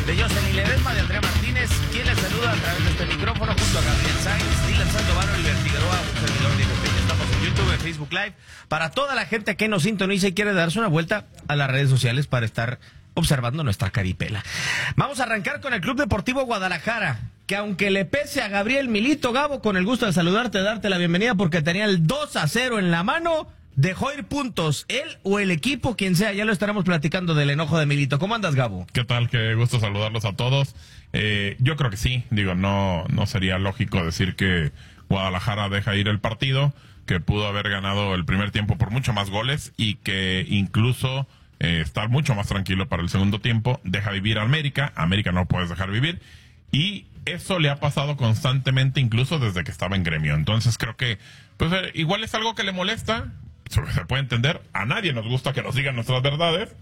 de Jocelyn Ledesma, de Andrea Martínez, quien les saluda a través de este micrófono junto a Gabriel Sainz, Dylan Sandoval, Oliver Figueroa, un servidor Diego Peña. Estamos en YouTube, en Facebook Live, para toda la gente que nos sintoniza y quiere darse una vuelta a las redes sociales para estar observando nuestra caripela. Vamos a arrancar con el Club Deportivo Guadalajara, que aunque le pese a Gabriel Milito, Gabo, con el gusto de saludarte, darte la bienvenida porque tenía el 2-0 en la mano, dejó ir puntos, él o el equipo, quien sea, ya lo estaremos platicando del enojo de Milito. ¿Cómo andas, Gabo? ¿Qué tal? Qué gusto saludarlos a todos. Yo creo que sí, no sería lógico decir que Guadalajara deja ir el partido, que pudo haber ganado el primer tiempo por mucho más goles y que incluso estar mucho más tranquilo para el segundo tiempo, deja vivir a América no puedes dejar vivir, y eso le ha pasado constantemente incluso desde que estaba en Gremio. Entonces creo que pues igual es algo que le molesta, se puede entender, a nadie nos gusta que nos digan nuestras verdades,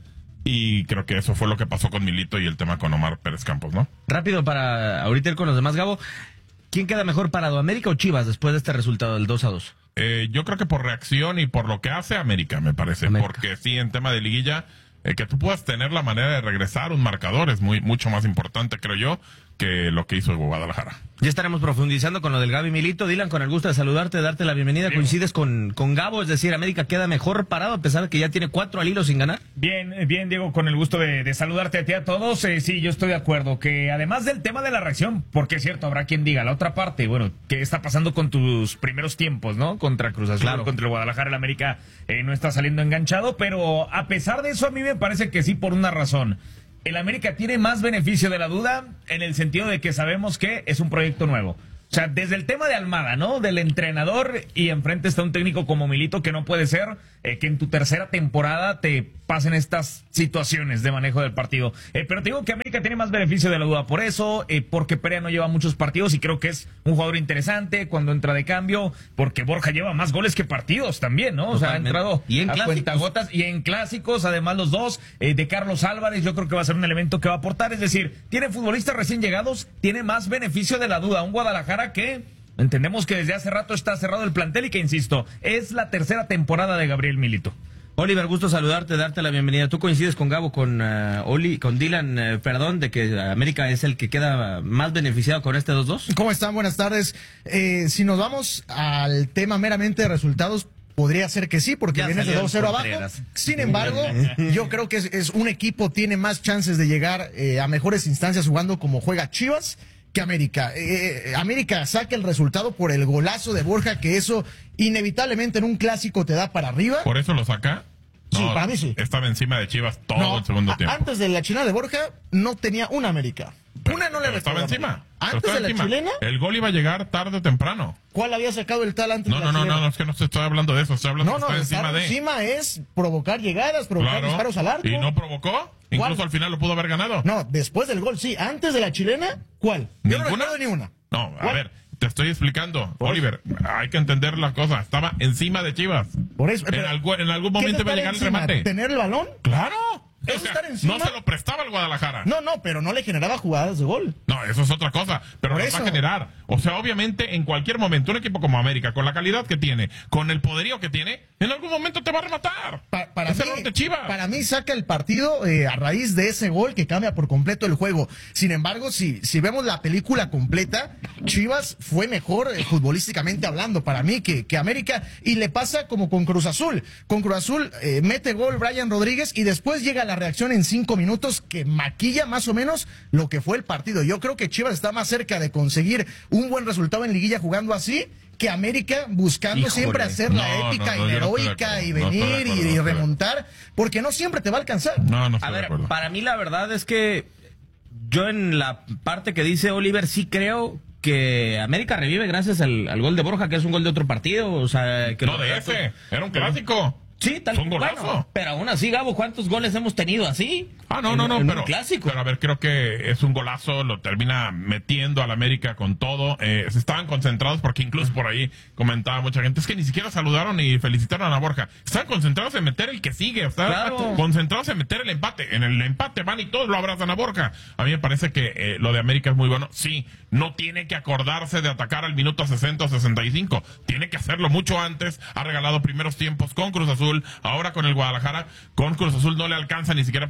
y creo que eso fue lo que pasó con Milito y el tema con Omar Pérez Campos, ¿no? Rápido para ahorita ir con los demás, Gabo, ¿quién queda mejor parado, América o Chivas después de este resultado del 2-2? Yo creo que por reacción y por lo que hace América, me parece. América. Porque sí, en tema de liguilla, que tú puedas tener la manera de regresar un marcador es mucho más importante, creo yo, que lo que hizo Guadalajara. Ya estaremos profundizando con lo del Gaby Milito. Dylan, con el gusto de saludarte, darte la bienvenida. Bien. ¿Coincides con Gabo? Es decir, América queda mejor parado a pesar de que ya tiene 4 al hilo sin ganar. Bien, Diego, con el gusto de saludarte a ti a todos. Sí, yo estoy de acuerdo que además del tema de la reacción, porque es cierto, habrá quien diga la otra parte, bueno, ¿qué está pasando con tus primeros tiempos, no? Contra Cruz Azul, claro. Contra el Guadalajara, el América no está saliendo enganchado, pero a pesar de eso a mí me parece que sí, por una razón. El América tiene más beneficio de la duda en el sentido de que sabemos que es un proyecto nuevo. O sea, desde el tema de Almada, ¿no? Del entrenador, y enfrente está un técnico como Milito, que no puede ser que en tu tercera temporada te pasen estas situaciones de manejo del partido. Pero te digo que América tiene más beneficio de la duda por eso, porque Perea no lleva muchos partidos y creo que es un jugador interesante cuando entra de cambio, porque Borja lleva más goles que partidos también, ¿no? O sea, ha entrado y en a cuentagotas y en clásicos, además los dos, de Carlos Álvarez, yo creo que va a ser un elemento que va a aportar, es decir, tiene futbolistas recién llegados, tiene más beneficio de la duda, un Guadalajara que entendemos que desde hace rato está cerrado el plantel y que, insisto, es la tercera temporada de Gabriel Milito. Oliver, gusto saludarte, darte la bienvenida. ¿Tú coincides con Gabo, con Dylan, de que América es el que queda más beneficiado con este 2-2? ¿Cómo están? Buenas tardes. Si nos vamos al tema meramente de resultados, podría ser que sí, porque vienes de 2-0 abajo. Sin embargo, yo creo que es un equipo tiene más chances de llegar a mejores instancias jugando como juega Chivas que América. América saca el resultado por el golazo de Borja, que eso inevitablemente en un clásico te da para arriba. ¿Por eso lo saca? Sí, para mí sí. Estaba encima de Chivas todo el segundo tiempo. Antes de la chilena de Borja no tenía una América. Una no le estaba encima. Antes de la chilena. El gol iba a llegar tarde o temprano. ¿Cuál había sacado el tal antes de la chilena? No, es que no estoy hablando de eso. Estoy hablando de que está encima de. Encima es provocar llegadas, provocar disparos al arco. ¿Y no provocó? Incluso al final lo pudo haber ganado. No, después del gol sí. Antes de la chilena, ¿cuál? Yo no recuerdo ni una. No, a ver, te estoy explicando. Oliver, hay que entender la cosa. Estaba encima de Chivas. Por eso. En algún momento iba a llegar el remate. ¿Tener el balón? ¡Claro! ¿Eso estar encima? No se lo prestaba el Guadalajara. No, pero no le generaba jugadas de gol. No, eso es otra cosa, pero lo va a generar. O sea, obviamente, en cualquier momento, un equipo como América, con la calidad que tiene, con el poderío que tiene, en algún momento te va a rematar. Para mí saca el partido a raíz de ese gol que cambia por completo el juego. Sin embargo, si vemos la película completa, Chivas fue mejor futbolísticamente hablando para mí que América, y le pasa como con Cruz Azul. Con Cruz Azul mete gol Brian Rodríguez y después llega la reacción en 5 minutos que maquilla más o menos lo que fue el partido. Yo creo que Chivas está más cerca de conseguir un buen resultado en liguilla jugando así que América buscando siempre hacer la épica y la heroica y venir y remontar, porque no siempre te va a alcanzar. A ver, para mí la verdad es que yo en la parte que dice Oliver sí creo que América revive gracias al gol de Borja, que es un gol de otro partido, o sea, que no de ese, era un clásico. Sí, tal vez. Bueno, pero aún así, Gabo, ¿cuántos goles hemos tenido así? Pero clásico. Pero a ver, creo que es un golazo, lo termina metiendo al América con todo. Se estaban concentrados porque incluso por ahí comentaba mucha gente, es que ni siquiera saludaron y felicitaron a Borja. Estaban concentrados en meter el que sigue, estaban concentrados en meter el empate. En el empate van y todos lo abrazan a Borja. A mí me parece que lo de América es muy bueno. Sí, no tiene que acordarse de atacar al minuto 60 o 65. Tiene que hacerlo mucho antes. Ha regalado primeros tiempos con Cruz Azul, ahora con el Guadalajara. Con Cruz Azul no le alcanza ni siquiera para empatar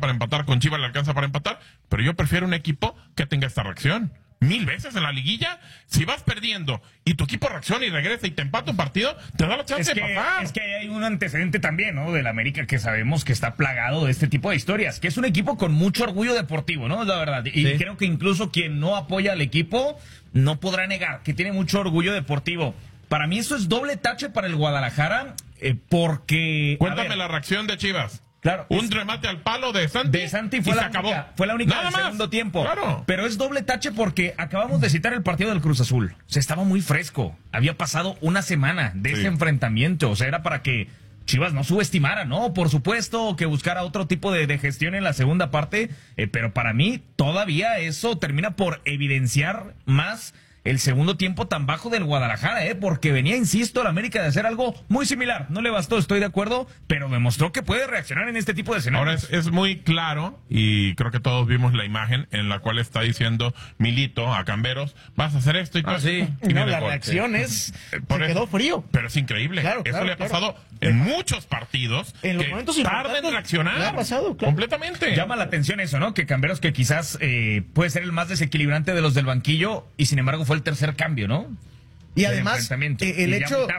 con Chivas le alcanza para empatar, pero yo prefiero un equipo que tenga esta reacción. 1000 veces en la liguilla, si vas perdiendo y tu equipo reacciona y regresa y te empata un partido, te da la chance de pasar. Es que hay un antecedente también, ¿no? Del América, que sabemos que está plagado de este tipo de historias, que es un equipo con mucho orgullo deportivo, ¿no? La verdad. Y sí, creo que incluso quien no apoya al equipo no podrá negar que tiene mucho orgullo deportivo. Para mí eso es doble tache para el Guadalajara, porque... Cuéntame la reacción de Chivas. Claro, un remate al palo de Santi. De Santi fue la única del segundo tiempo. Claro. Pero es doble tache porque acabamos de citar el partido del Cruz Azul. Se estaba muy fresco. Había pasado una semana de ese enfrentamiento. O sea, era para que Chivas no subestimara, ¿no? Por supuesto que buscara otro tipo de gestión en la segunda parte. Pero para mí todavía eso termina por evidenciar más el segundo tiempo tan bajo del Guadalajara, porque venía, insisto, el América de hacer algo muy similar. No le bastó, estoy de acuerdo, pero demostró que puede reaccionar en este tipo de escenarios. Ahora es muy claro, y creo que todos vimos la imagen en la cual está diciendo Milito a Camberos, vas a hacer esto y todo. Sí. Y no, la reacción es... se quedó frío. Pero es increíble. Eso le ha pasado en muchos partidos. En los momentos tarda en reaccionar. Le ha pasado, completamente. Llama la atención eso, ¿no? Que Camberos, que quizás puede ser el más desequilibrante de los del banquillo, y sin embargo fue el tercer cambio, ¿no? Y además, el hecho,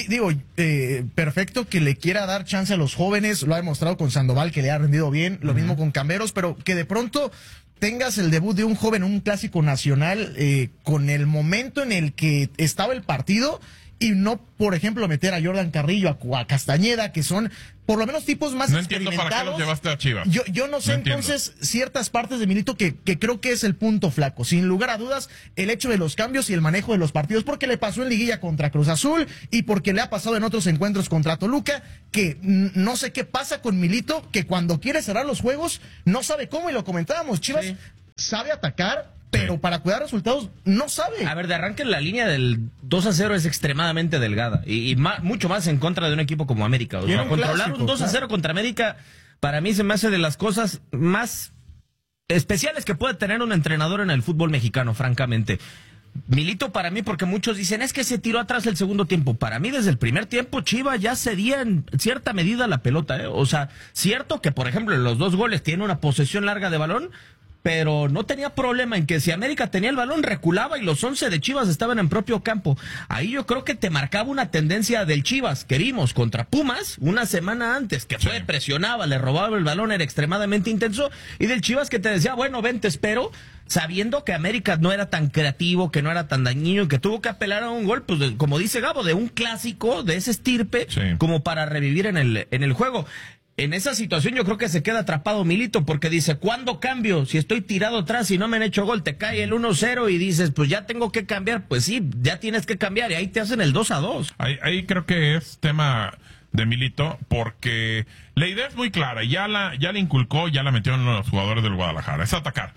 perfecto que le quiera dar chance a los jóvenes, lo ha demostrado con Sandoval, que le ha rendido bien, lo mismo con Camberos, pero que de pronto tengas el debut de un joven, un clásico nacional, con el momento en el que estaba el partido, y no, por ejemplo, meter a Jordan Carrillo, a Castañeda, que son por lo menos tipos más experimentados. No entiendo para qué los llevaste a Chivas. Yo no sé, entonces, ciertas partes de Milito que creo que es el punto flaco. Sin lugar a dudas, el hecho de los cambios y el manejo de los partidos, porque le pasó en liguilla contra Cruz Azul y porque le ha pasado en otros encuentros contra Toluca, que no sé qué pasa con Milito, que cuando quiere cerrar los juegos no sabe cómo, y lo comentábamos. Chivas sabe atacar, pero para cuidar resultados no sabe. A ver, de arranque la línea del 2-0 es extremadamente delgada y mucho más en contra de un equipo como América. O sea, controlar un 2-0 contra América, para mí se me hace de las cosas más especiales que puede tener un entrenador en el fútbol mexicano, francamente. Milito, para mí, porque muchos dicen, es que se tiró atrás el segundo tiempo. Para mí, desde el primer tiempo, Chivas ya cedía en cierta medida la pelota, O sea, cierto que, por ejemplo, en los 2 goles tiene una posesión larga de balón, pero no tenía problema en que si América tenía el balón, reculaba y los 11 de Chivas estaban en propio campo. Ahí yo creo que te marcaba una tendencia del Chivas que vimos contra Pumas una semana antes, que fue, presionaba, le robaba el balón, era extremadamente intenso, y del Chivas que te decía, bueno, ven, te espero, sabiendo que América no era tan creativo, que no era tan dañino, y que tuvo que apelar a un gol, pues como dice Gabo, de un clásico de ese estirpe, como para revivir en el juego. En esa situación yo creo que se queda atrapado Milito, porque dice, ¿cuándo cambio? Si estoy tirado atrás y no me han hecho gol, te cae el 1-0 y dices, pues ya tengo que cambiar. Pues sí, ya tienes que cambiar, y ahí te hacen el 2-2. Ahí creo que es tema de Milito, porque la idea es muy clara, ya la inculcó, ya la metieron los jugadores del Guadalajara, es atacar.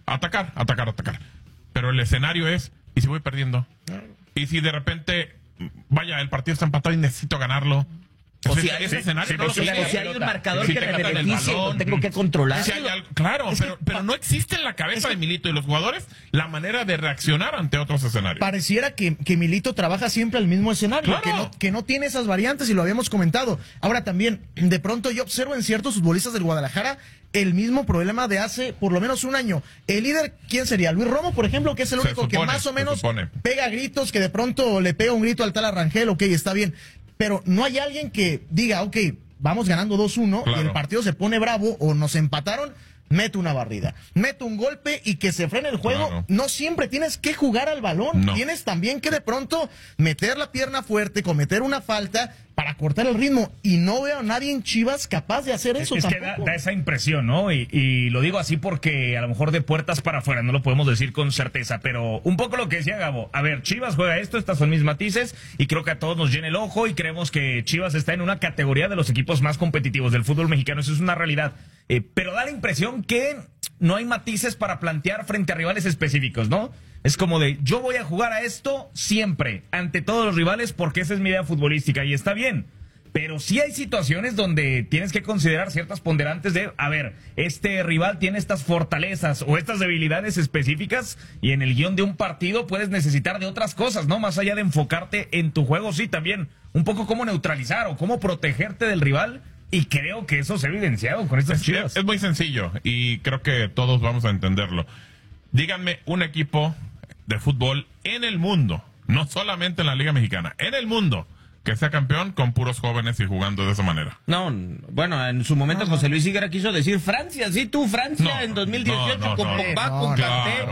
Pero el escenario es, ¿y si voy perdiendo? ¿Y si de repente, vaya, el partido está empatado y necesito ganarlo? O si hay un marcador que me beneficie, lo tengo que controlar. Claro, pero no existe en la cabeza de Milito y los jugadores la manera de reaccionar ante otros escenarios. Pareciera que Milito trabaja siempre al mismo escenario, que no tiene esas variantes, y lo habíamos comentado. Ahora también, de pronto yo observo en ciertos futbolistas del Guadalajara el mismo problema de hace por lo menos un año. El líder, ¿quién sería? Luis Romo, por ejemplo, que es el único que más o menos pega gritos, que de pronto le pega un grito al tal Arrangel, ok, está bien. Pero no hay alguien que diga, ok, vamos ganando 2-1 y el partido se pone bravo o nos empataron, mete una barrida, mete un golpe y que se frene el juego. No siempre tienes que jugar al balón, tienes también que de pronto meter la pierna fuerte, cometer una falta para cortar el ritmo, y no veo a nadie en Chivas capaz de hacer eso. Es que da esa impresión, ¿no? Y lo digo así porque a lo mejor de puertas para afuera no lo podemos decir con certeza, pero un poco lo que decía Gabo, a ver, Chivas juega esto, estas son mis matices, y creo que a todos nos llena el ojo y creemos que Chivas está en una categoría de los equipos más competitivos del fútbol mexicano, eso es una realidad, pero da la impresión que no hay matices para plantear frente a rivales específicos, ¿no? Es como de, yo voy a jugar a esto siempre, ante todos los rivales, porque esa es mi idea futbolística, y está bien. Pero sí hay situaciones donde tienes que considerar ciertas ponderantes de, a ver, este rival tiene estas fortalezas o estas debilidades específicas, y en el guión de un partido puedes necesitar de otras cosas, ¿no? Más allá de enfocarte en tu juego, sí, también un poco cómo neutralizar o cómo protegerte del rival y creo que eso se ha evidenciado con estas Chivas. Es muy sencillo y creo que todos vamos a entenderlo. Díganme un equipo de fútbol en el mundo, no solamente en la Liga Mexicana, en el mundo, que sea campeón con puros jóvenes y jugando de esa manera. No, bueno, en su momento José Luis Higuera quiso decir Francia, sí, tú, Francia en 2018 con Pogba, con Kanté.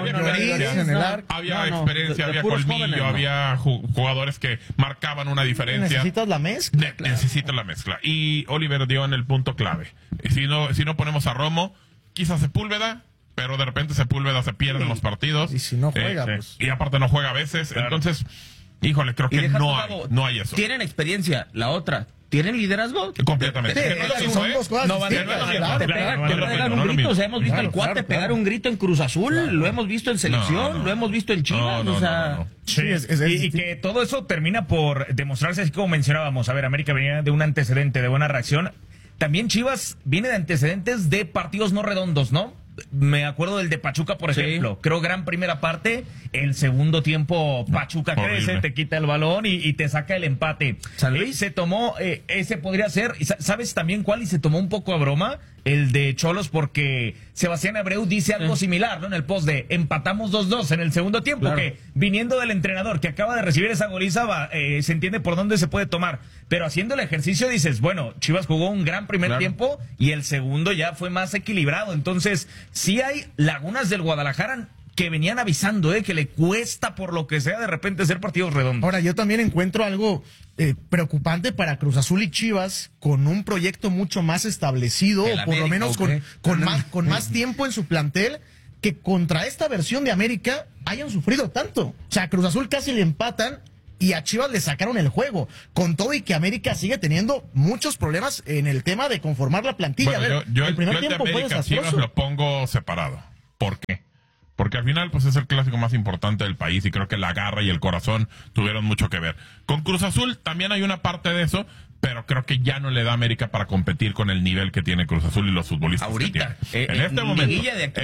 Había experiencia, había colmillo, jóvenes, había jugadores que marcaban una diferencia. Necesitas la mezcla. Necesitas la mezcla. Y Oliver dio en el punto clave. Si no ponemos a Romo, quizás Sepúlveda, pero de repente Sepúlveda se pierde en los partidos. Y si no juega, pues. Y aparte no juega a veces, claro. Entonces... Híjole, creo que no hay eso. Tienen experiencia, la otra. ¿Tienen liderazgo? Completamente. Son dos cosas. Te pegan un grito. O sea, hemos visto al Cuate pegar un grito en Cruz Azul, lo hemos visto en selección, lo hemos visto en Chivas. Sí, y que todo eso termina por demostrarse, así como mencionábamos. A ver, América venía de un antecedente de buena reacción. También Chivas viene de antecedentes de partidos no redondos, ¿no? Me acuerdo del de Pachuca, por ejemplo. Creo gran primera parte. El segundo tiempo, Pachuca crece, te quita el balón y te saca el empate. San Luis se tomó, ese podría ser. ¿Sabes también cuál? Y se tomó un poco a broma. El de Cholos, porque Sebastián Abreu dice algo similar, ¿no? En el post de empatamos 2-2 en el segundo tiempo, claro. Que viniendo del entrenador que acaba de recibir esa goliza, se entiende por dónde se puede tomar. Pero haciendo el ejercicio dices, bueno, Chivas jugó un gran primer tiempo y el segundo ya fue más equilibrado. Entonces, sí hay lagunas del Guadalajara que venían avisando, que le cuesta por lo que sea de repente ser partidos redondos. Ahora, yo también encuentro algo preocupante para Cruz Azul y Chivas, con un proyecto mucho más establecido, o por lo menos con más tiempo en su plantel, que contra esta versión de América hayan sufrido tanto. O sea, a Cruz Azul casi le empatan y a Chivas le sacaron el juego, con todo y que América sigue teniendo muchos problemas en el tema de conformar la plantilla. Bueno, a ver, yo el primer el de tiempo fue América desastroso. Chivas lo pongo separado. ¿Por qué? Porque al final pues es el clásico más importante del país y creo que la garra y el corazón tuvieron mucho que ver. Con Cruz Azul también hay una parte de eso, pero creo que ya no le da América para competir con el nivel que tiene Cruz Azul y los futbolistas ahorita, que tiene. En este momento,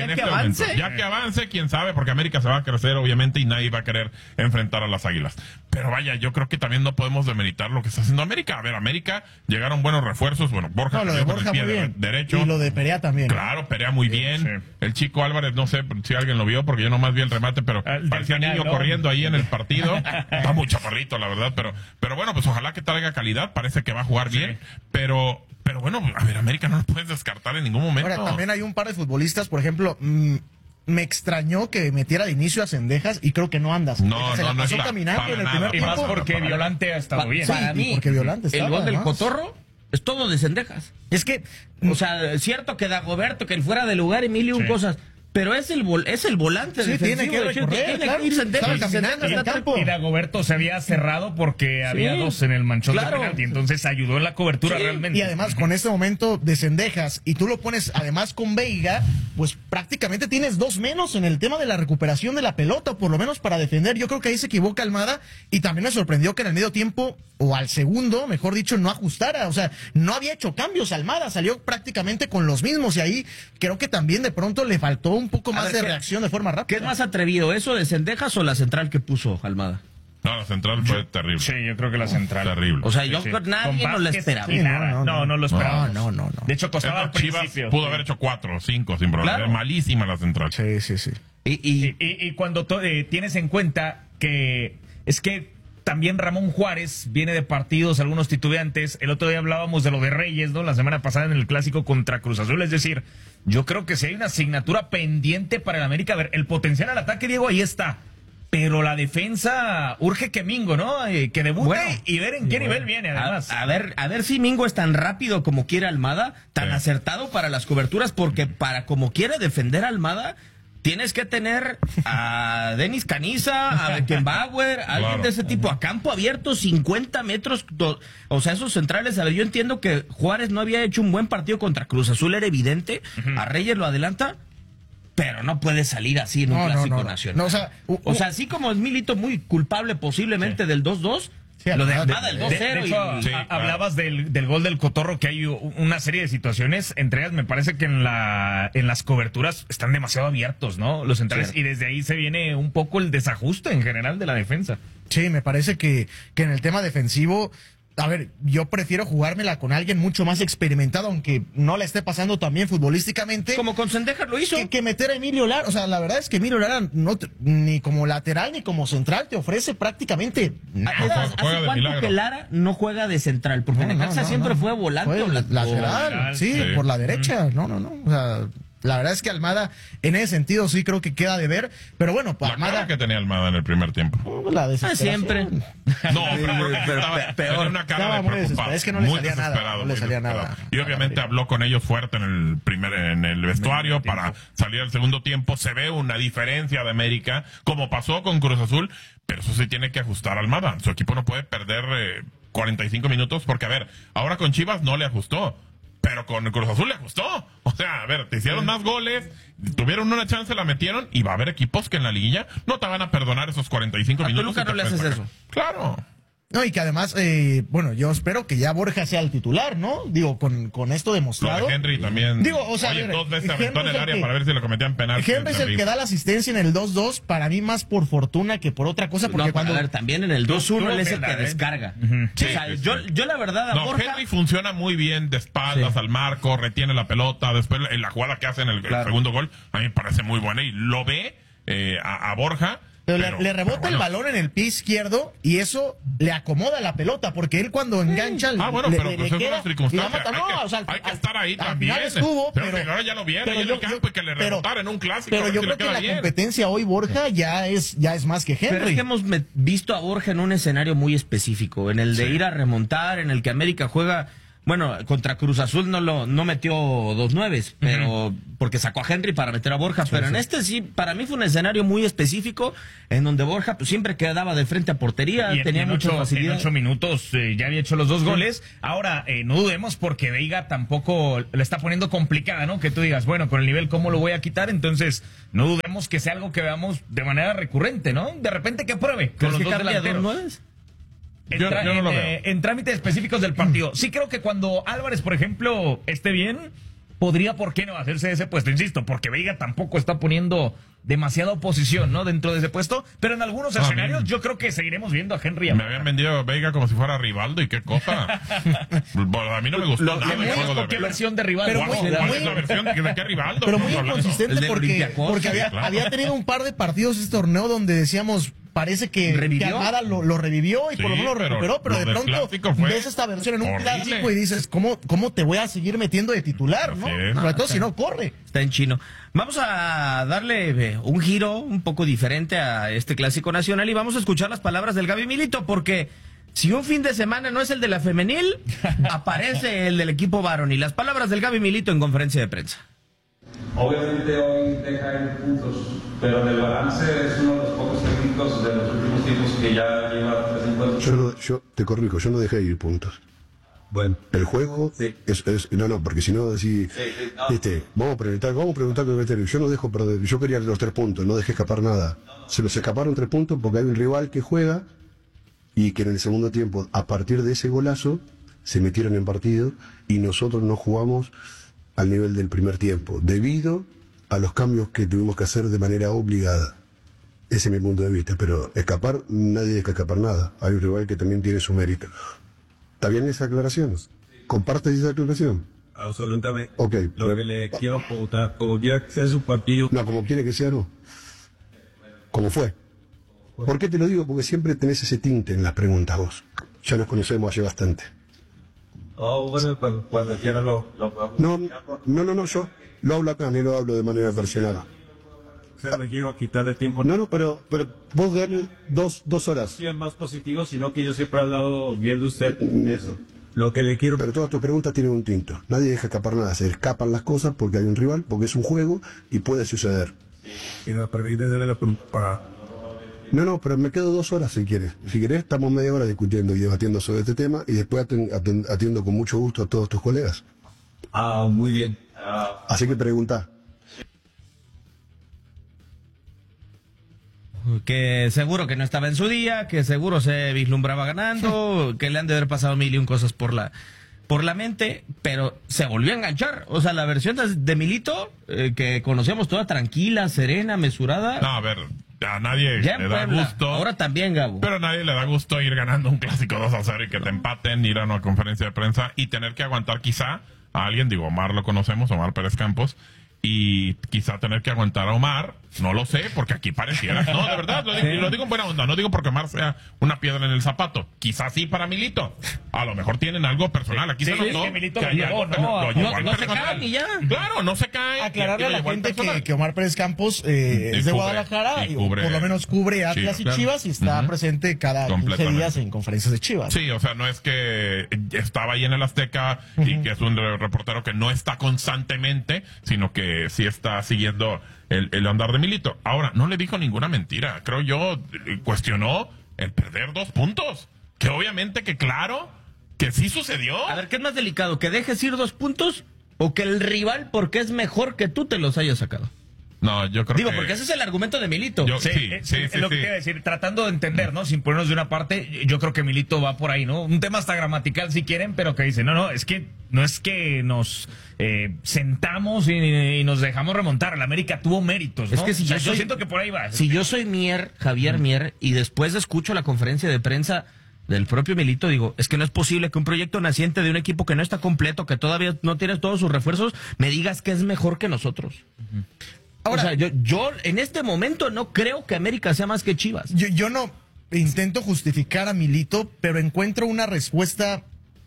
ya que avance, quién sabe, porque América se va a crecer obviamente y nadie va a querer enfrentar a las Águilas. Pero vaya, yo creo que también no podemos demeritar lo que está haciendo América. A ver, América llegaron buenos refuerzos, bueno, Borja lo de Borja muy bien, derecho. Y lo de Perea también. Claro, Perea muy bien. Sí. El chico Álvarez, no sé si alguien lo vio, porque yo nomás vi el remate, pero parecía niño corriendo ahí en el partido. Está muy chaparrito, la verdad, pero bueno, pues ojalá que traiga calidad, parece que va a jugar bien, pero bueno, a ver, América no lo puedes descartar en ningún momento. Ahora, también hay un par de futbolistas, por ejemplo, me extrañó que metiera de inicio a Cendejas y creo que no andas. No, no pasó caminando en el primer tiempo. Y más porque Violante ha estado bien. Para mí, porque Violante estaba, el gol del además. Cotorro es todo de Cendejas. Es que, o sea, es cierto que Dagoberto, que él fuera de lugar y mil y un cosas, pero es el volante defensivo. Tiene que recorrer, tiene que ir Cendejas. Y Dagoberto se había cerrado porque había dos en el manchón de penalti, entonces ayudó en la cobertura realmente. Y además con este momento de Cendejas y tú lo pones además con Veiga, pues prácticamente tienes dos menos en el tema de la recuperación de la pelota, o por lo menos para defender. Yo creo que ahí se equivoca Almada y también me sorprendió que en el medio tiempo, o al segundo, mejor dicho, no ajustara. O sea, no había hecho cambios Almada, salió prácticamente con los mismos y ahí creo que también de pronto le faltó un poco más de reacción de forma rápida. ¿Qué es más atrevido, eso de Cendejas o la central que puso Almada? No, la central fue terrible. Sí, yo creo que la central. Terrible. O sea, yo creo que nadie no lo esperaba. No lo esperaba. No. De hecho, costaba al principio. Chivas pudo haber hecho 4 o 5 sin problema. Claro. Malísima la central. Sí. Y cuando tienes en cuenta que es que también Ramón Juárez viene de partidos, algunos titubeantes. El otro día hablábamos de lo de Reyes, ¿no? La semana pasada en el clásico contra Cruz Azul. Es decir, yo creo que si hay una asignatura pendiente para el América, a ver, el potencial al ataque, Diego, ahí está. Pero la defensa urge que Mingo, ¿no? Que debute y ver en qué nivel viene, además. A ver si Mingo es tan rápido como quiere Almada, tan acertado para las coberturas, porque para como quiere defender Almada, tienes que tener a Denis Caniza, a Beckenbauer, alguien de ese tipo, a campo abierto, 50 metros, o sea, esos centrales. A ver, yo entiendo que Juárez no había hecho un buen partido contra Cruz Azul, era evidente, a Reyes lo adelanta, pero no puede salir así en un clásico nacional. No, o sea, así como es Milito muy culpable posiblemente del 2-2, lo de Almada, el 2-0. De hecho, hablabas del gol del Cotorro, que hay una serie de situaciones, entre ellas me parece que en las coberturas están demasiado abiertos, ¿no? Los centrales, y desde ahí se viene un poco el desajuste en general de la defensa. Sí, me parece que en el tema defensivo a ver, yo prefiero jugármela con alguien mucho más experimentado, aunque no la esté pasando también futbolísticamente. Como con Cendejas lo hizo. Que meter a Emilio Lara. O sea, la verdad es que Emilio Lara ni como lateral ni como central te ofrece prácticamente nada. ¿Hace cuánto que Lara no juega de central? Porque Necaxa siempre fue volante o lateral. Sí, por la derecha. No. O sea, la verdad es que Almada, en ese sentido, sí creo que queda de ver. Pero bueno, para Almada. La cara que tenía Almada en el primer tiempo. La desesperación. Siempre. No, pero peor. Una cara de preocupado. Es que no le salía nada. No le salía nada. Y obviamente habló con ellos fuerte en el vestuario para salir al segundo tiempo. Se ve una diferencia de América, como pasó con Cruz Azul, pero eso se tiene que ajustar a Almada. Su equipo no puede perder 45 minutos porque, a ver, ahora con Chivas no le ajustó. Pero con el Cruz Azul le ajustó. O sea, a ver, te hicieron más goles, tuvieron una chance, la metieron, y va a haber equipos que en la liguilla no te van a perdonar esos 45 minutos. ¿A Toluca no le haces eso? Claro. No, y que además, bueno, yo espero que ya Borja sea el titular, ¿no? Digo, con esto demostrado. Lo de Henry también. Digo, o sea, oye, 2 veces aventó en el área para ver si le cometían penal. Henry es el que da la asistencia en el 2-2, para mí más por fortuna que por otra cosa, porque a ver, también en el 2-1 él es el que descarga. Sí, o sea, yo la verdad a Borja... Henry funciona muy bien de espaldas al marco, retiene la pelota, después en la jugada que hace en el segundo gol, a mí me parece muy buena, y lo ve a Borja. Pero le rebota el balón en el pie izquierdo y eso le acomoda la pelota, porque él cuando engancha pero pues es una circunstancia. Hay que estar ahí también. Estuvo, pero ahora ya lo viene en el campo y que le rebotara en un clásico. Pero yo creo que la competencia hoy, Borja, ya es más que Henry. Pero es que hemos visto a Borja en un escenario muy específico, en el de ir a remontar, en el que América juega... Bueno, contra Cruz Azul no metió 2-9, pero porque sacó a Henry para meter a Borja, pero en este sí, para mí fue un escenario muy específico en donde Borja pues siempre quedaba de frente a portería, tenía mucha facilidad. En 8 minutos ya había hecho los 2 goles. Ahora, no dudemos porque Veiga tampoco le está poniendo complicada, ¿no? Que tú digas, bueno, con el nivel, ¿cómo lo voy a quitar? Entonces, no dudemos que sea algo que veamos de manera recurrente, ¿no? De repente que pruebe con los 2 delanteros. Yo no lo veo. En trámites específicos del partido. Sí creo que cuando Álvarez, por ejemplo, esté bien, podría, ¿por qué no hacerse ese puesto? Insisto, porque Veiga tampoco está poniendo demasiada oposición, ¿no? Dentro de ese puesto, pero en algunos escenarios yo creo que seguiremos viendo a Henry. Me habían vendido a Veiga como si fuera Rivaldo, y qué cosa. A mí no me gustó nada el juego de ¿Qué versión de Rivaldo? ¿Cuál es la versión de qué Rivaldo? Pero muy inconsistente porque había tenido un par de partidos este torneo donde decíamos... Parece que Almada lo revivió y por lo menos lo recuperó, pero de pronto ves esta versión en un clásico y dices, ¿cómo te voy a seguir metiendo de titular? ¿No? Sobre todo si no corre. Está en chino. Vamos a darle un giro un poco diferente a este clásico nacional y vamos a escuchar las palabras del Gaby Milito, porque si un fin de semana no es el de la femenil, aparece el del equipo varonil. Las palabras del Gaby Milito en conferencia de prensa. Obviamente hoy deja ir puntos, pero en el balance es uno de los pocos técnicos de los últimos tiempos que ya lleva 3 encuentros. Yo te corrijo, yo no dejé ir puntos. Bueno. El juego es no, porque si no decís, vamos a preguntar yo no dejo perder, yo quería los 3 puntos, no dejé escapar nada. Se nos escaparon 3 puntos porque hay un rival que juega y que en el segundo tiempo, a partir de ese golazo, se metieron en partido y nosotros no jugamos al nivel del primer tiempo, debido a los cambios que tuvimos que hacer de manera obligada. Ese es mi punto de vista, pero escapar, nadie deja escapar nada. Hay un rival que también tiene su mérito. ¿Está bien esa aclaración? ¿Compartes esa aclaración? Absolutamente. Ok. Lo que le quiero preguntar, como ya que sea su partido... No, como quiere que sea, no. ¿Cómo fue? ¿Por qué te lo digo? Porque siempre tenés ese tinte en las preguntas vos. Ya nos conocemos hace bastante. Bueno, cuando quiera lo No, yo lo hablo acá, ni lo hablo de manera personal. O sea, me quiero quitar el tiempo. No, pero vos ganes 2 horas. Sí, es más positivo, sino que yo siempre he hablado bien de usted en eso. Lo que le quiero... Pero todas tus preguntas tienen un tinto. Nadie deja escapar nada. Se escapan las cosas porque hay un rival, porque es un juego y puede suceder. Y la perdí desde la pregunta. No, pero me quedo 2 horas si quieres. Si querés, estamos media hora discutiendo y debatiendo sobre este tema y después atiendo con mucho gusto a todos tus colegas. Muy bien. Así que pregunta. Que seguro que no estaba en su día, que seguro se vislumbraba ganando, que le han de haber pasado 1001 cosas por la mente, pero se volvió a enganchar. O sea, la versión de Milito, que conocíamos toda tranquila, serena, mesurada. No, a ver, a nadie Ya en le da Puebla, gusto. ahora también, Gabo. Pero a nadie le da gusto ir ganando un clásico 2-0 y que te empaten, ir a una conferencia de prensa y tener que aguantar quizá a alguien, digo, Omar lo conocemos, Omar Pérez Campos, y quizá tener que aguantar a Omar, no lo sé, porque aquí pareciera, no, de verdad, lo digo en buena onda, no digo porque Omar sea una piedra en el zapato, quizás sí para Milito, a lo mejor tienen algo personal, aquí se notó que Milito que lo hay llevó, algo, ¿no? lo llevó No, al no se personal. cae ni ya. Claro, no se cae. Aclararle y a lo la llevó al gente personal. que Omar Pérez Campos es de cubre, Guadalajara y y cubre por lo menos cubre Atlas Chivas, y claro. Chivas y está presente cada 15 Completamente. días en conferencias de Chivas. Sí, o sea, no es que estaba ahí en el Azteca y que es un reportero que no está constantemente, sino que sí está siguiendo el andar de Milito. Ahora, no le dijo ninguna mentira. Creo yo, cuestionó el perder 2 puntos. Que obviamente que claro, que sí sucedió. A ver, ¿qué es más delicado? ¿Que dejes ir 2 puntos o que el rival, porque es mejor que tú, te los hayas sacado? No, yo creo Digo, que... porque ese es el argumento de Milito. Yo- Sí, es lo que te iba a decir, tratando de entender, ¿no? Sin ponernos de una parte, yo creo que Milito va por ahí, ¿no? Un tema hasta gramatical si quieren, pero que dice, no es que nos sentamos y nos dejamos remontar. El América tuvo méritos, ¿no? Es que si O sea, yo yo soy- siento que por ahí va. Si yo soy Javier Mier, y después escucho la conferencia de prensa del propio Milito, digo, es que no es posible que un proyecto naciente de un equipo que no está completo, que todavía no tiene todos sus refuerzos, me digas que es mejor que nosotros. Ahora, o sea, yo en este momento no creo que América sea más que Chivas. yo no intento justificar a Milito, pero encuentro una respuesta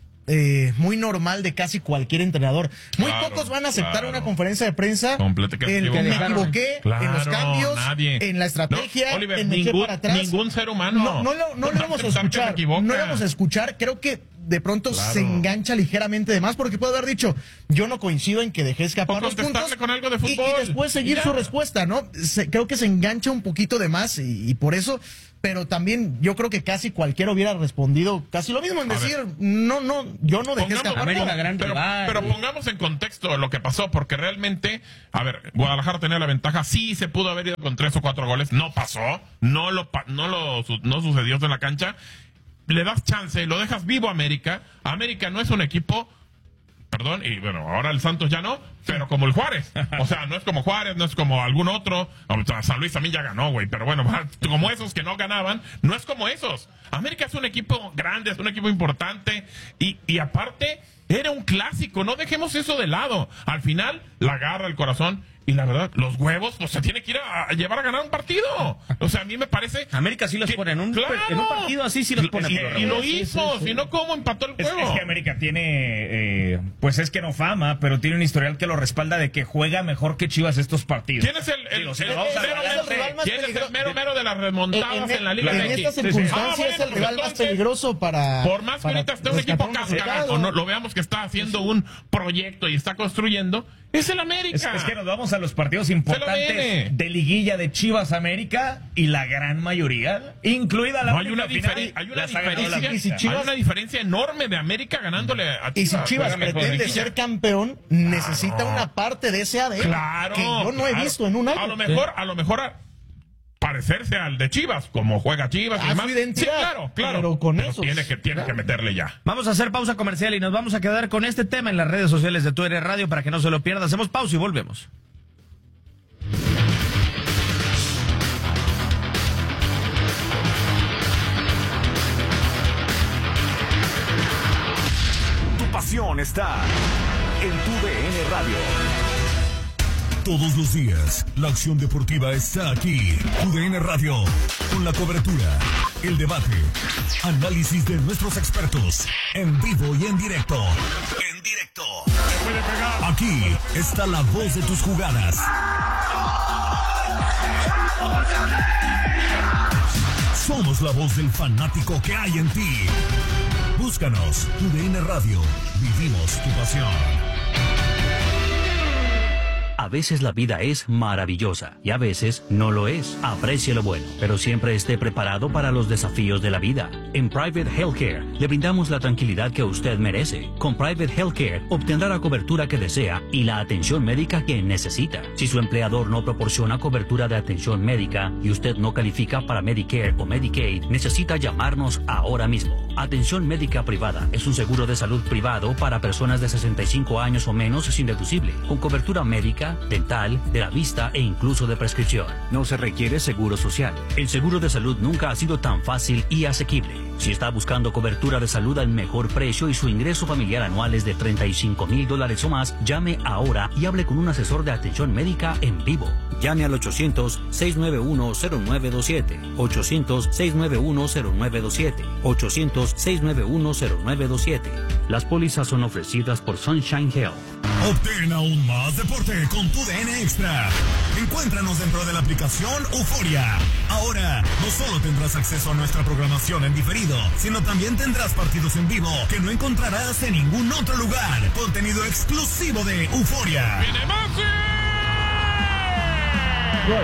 muy normal de casi cualquier entrenador. Muy Claro, pocos van a aceptar claro. una conferencia de prensa. Completa, que se Me equivocaron. equivoqué Claro, en los cambios, nadie. en la estrategia, No, Oliver, en me eché ningún- para atrás. ningún ser humano. No lo vamos a aceptar que se escuchar. equivoca. No lo vamos a escuchar. Creo que de pronto Claro. se engancha ligeramente de más porque puede haber dicho, yo no coincido en que dejé escapar O los contestarle puntos. con algo de y fútbol. después seguir Ya. su respuesta, ¿no? Creo que se engancha un poquito de más y por eso. Pero también yo creo que casi cualquiera hubiera respondido casi lo mismo en A decir, ver. yo no dejé escapar. América, gran pero, rival. pero pongamos en contexto lo que pasó, porque realmente, a ver, Guadalajara tenía la ventaja, sí se pudo haber ido con 3 o 4 goles, no pasó, no sucedió en la cancha, le das chance, lo dejas vivo a América. América no es un equipo, perdón, y bueno, ahora el Santos ya no, pero como el Juárez. O sea, no es como Juárez, no es como algún otro. San Luis también ya ganó, güey, pero bueno, como esos que no ganaban, no es como esos. América es un equipo grande, es un equipo importante, y aparte, era un clásico, no dejemos eso de lado. Al final, la garra, el corazón, y la verdad, los huevos, pues se tiene que ir a llevar a ganar un partido. O sea, a mí me parece... América sí los que- pone en un ¡Claro! partido así, sí los pone. Y lo hizo, si no, ¿cómo empató el Es juego? que América tiene, pues es que no fama, pero tiene un historial que lo respalda de que juega mejor que Chivas estos partidos. ¿Quién es el Digo, si nos vamos a mero, hablar mero, de- rival más ¿quién es el peligroso? mero mero de las remontadas en la Liga En MX? estas Sí, sí. circunstancias Ah, bueno, es el rival más entonces, peligroso para. Por más que para ahorita esté un equipo rescatar cascarón, resultado. o no lo veamos que está haciendo un proyecto y está construyendo, es el América. Es que nos vamos a los partidos viene. importantes de liguilla de Chivas América y la gran mayoría, incluida la No, hay una, única final, hay una las ha ganado la diferencia, América. Y si Chivas- hay una diferencia enorme de América ganándole a Chivas. Y si Chivas Juega mejor pretende liguilla. ser campeón, necesita una parte de ese ADN Claro, que yo no he claro. visto en un año. A lo mejor parecerse al de Chivas, como juega Chivas y A demás. su identidad, Sí, claro. pero con esos, tiene que meterle ya. Vamos a hacer pausa comercial y nos vamos a quedar con este tema en las redes sociales de TUDN Radio para que no se lo pierda. Hacemos pausa y volvemos. Tu pasión está en TUDN Radio. Todos los días, la acción deportiva está aquí. TUDN Radio, con la cobertura, el debate, análisis de nuestros expertos, en vivo y en directo. En directo. Aquí está la voz de tus jugadas. Somos la voz del fanático que hay en ti. Búscanos, TUDN Radio. Vivimos tu pasión. A veces la vida es maravillosa y a veces no lo es. Aprecie lo bueno, pero siempre esté preparado para los desafíos de la vida. En Private Healthcare le brindamos la tranquilidad que usted merece. Con Private Healthcare obtendrá la cobertura que desea y la atención médica que necesita. Si su empleador no proporciona cobertura de atención médica y usted no califica para Medicare o Medicaid, necesita llamarnos ahora mismo. Atención médica privada es un seguro de salud privado para personas de 65 años o menos sin deducible, con cobertura médica, dental, de la vista e incluso de prescripción. No se requiere seguro social. El seguro de salud nunca ha sido tan fácil y asequible. Si está buscando cobertura de salud al mejor precio y su ingreso familiar anual es de $35,000 o más, llame ahora y hable con un asesor de atención médica en vivo. Llame al 800-691-0927. 800-691-0927. 800-691-0927. Las pólizas son ofrecidas por Sunshine Health. Obtén aún más deporte con tu DN Extra. Encuéntranos dentro de la aplicación Euforia. Ahora, no solo tendrás acceso a nuestra programación en diferido, sino también tendrás partidos en vivo que no encontrarás en ningún otro lugar. Contenido exclusivo de Euforia. ¡Viene Messi! ¡Gol!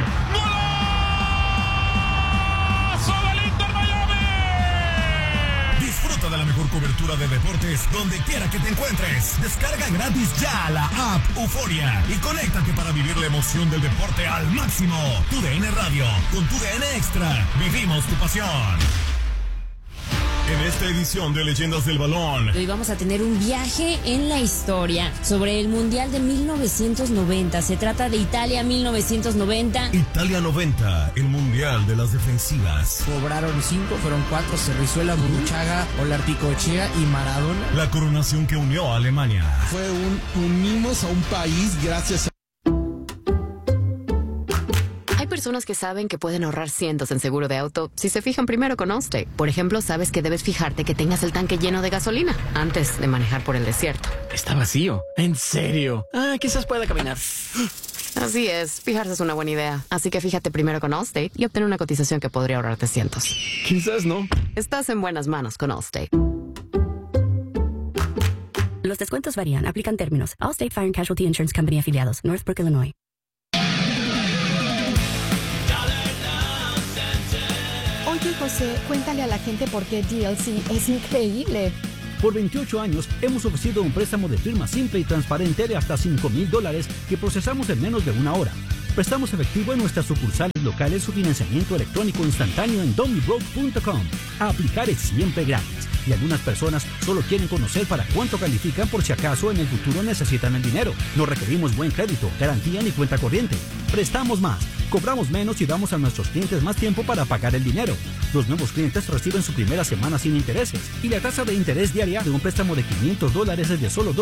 ¡Golazo del Inter Miami! Disfruta de la mejor cobertura de deportes donde quiera que te encuentres. Descarga gratis ya la app Euforia y conéctate para vivir la emoción del deporte al máximo. Tu DN Radio, con tu DN Extra, vivimos tu pasión. En esta edición de Leyendas del Balón, hoy vamos a tener un viaje en la historia sobre el Mundial de 1990. Se trata de Italia 1990. Italia 90, el Mundial de las defensivas. Cobraron 5, fueron 4, Cerrizuela, Burruchaga, Olarticochea y Maradona. La coronación que unió a Alemania. Fue unimos a un país gracias a... Hay personas que saben que pueden ahorrar cientos en seguro de auto si se fijan primero con Allstate. Por ejemplo, sabes que debes fijarte que tengas el tanque lleno de gasolina antes de manejar por el desierto. Está vacío. ¿En serio? Quizás pueda caminar. Así es, fijarse es una buena idea. Así que fíjate primero con Allstate y obtener una cotización que podría ahorrarte cientos. Quizás no. Estás en buenas manos con Allstate. Los descuentos varían. Aplican términos. Allstate Fire and Casualty Insurance Company afiliados. Northbrook, Illinois. Oye, José, cuéntale a la gente por qué DLC es increíble. Por 28 años hemos ofrecido un préstamo de firma simple y transparente de hasta $5,000 que procesamos en menos de una hora. Prestamos efectivo en nuestras sucursales locales, su financiamiento electrónico instantáneo en don'tbebroke.com. Aplicar es siempre gratis y algunas personas solo quieren conocer para cuánto califican por si acaso en el futuro necesitan el dinero. No requerimos buen crédito, garantía ni cuenta corriente. Prestamos más, cobramos menos y damos a nuestros clientes más tiempo para pagar el dinero. Los nuevos clientes reciben su primera semana sin intereses y la tasa de interés diaria de un préstamo de $500 es de solo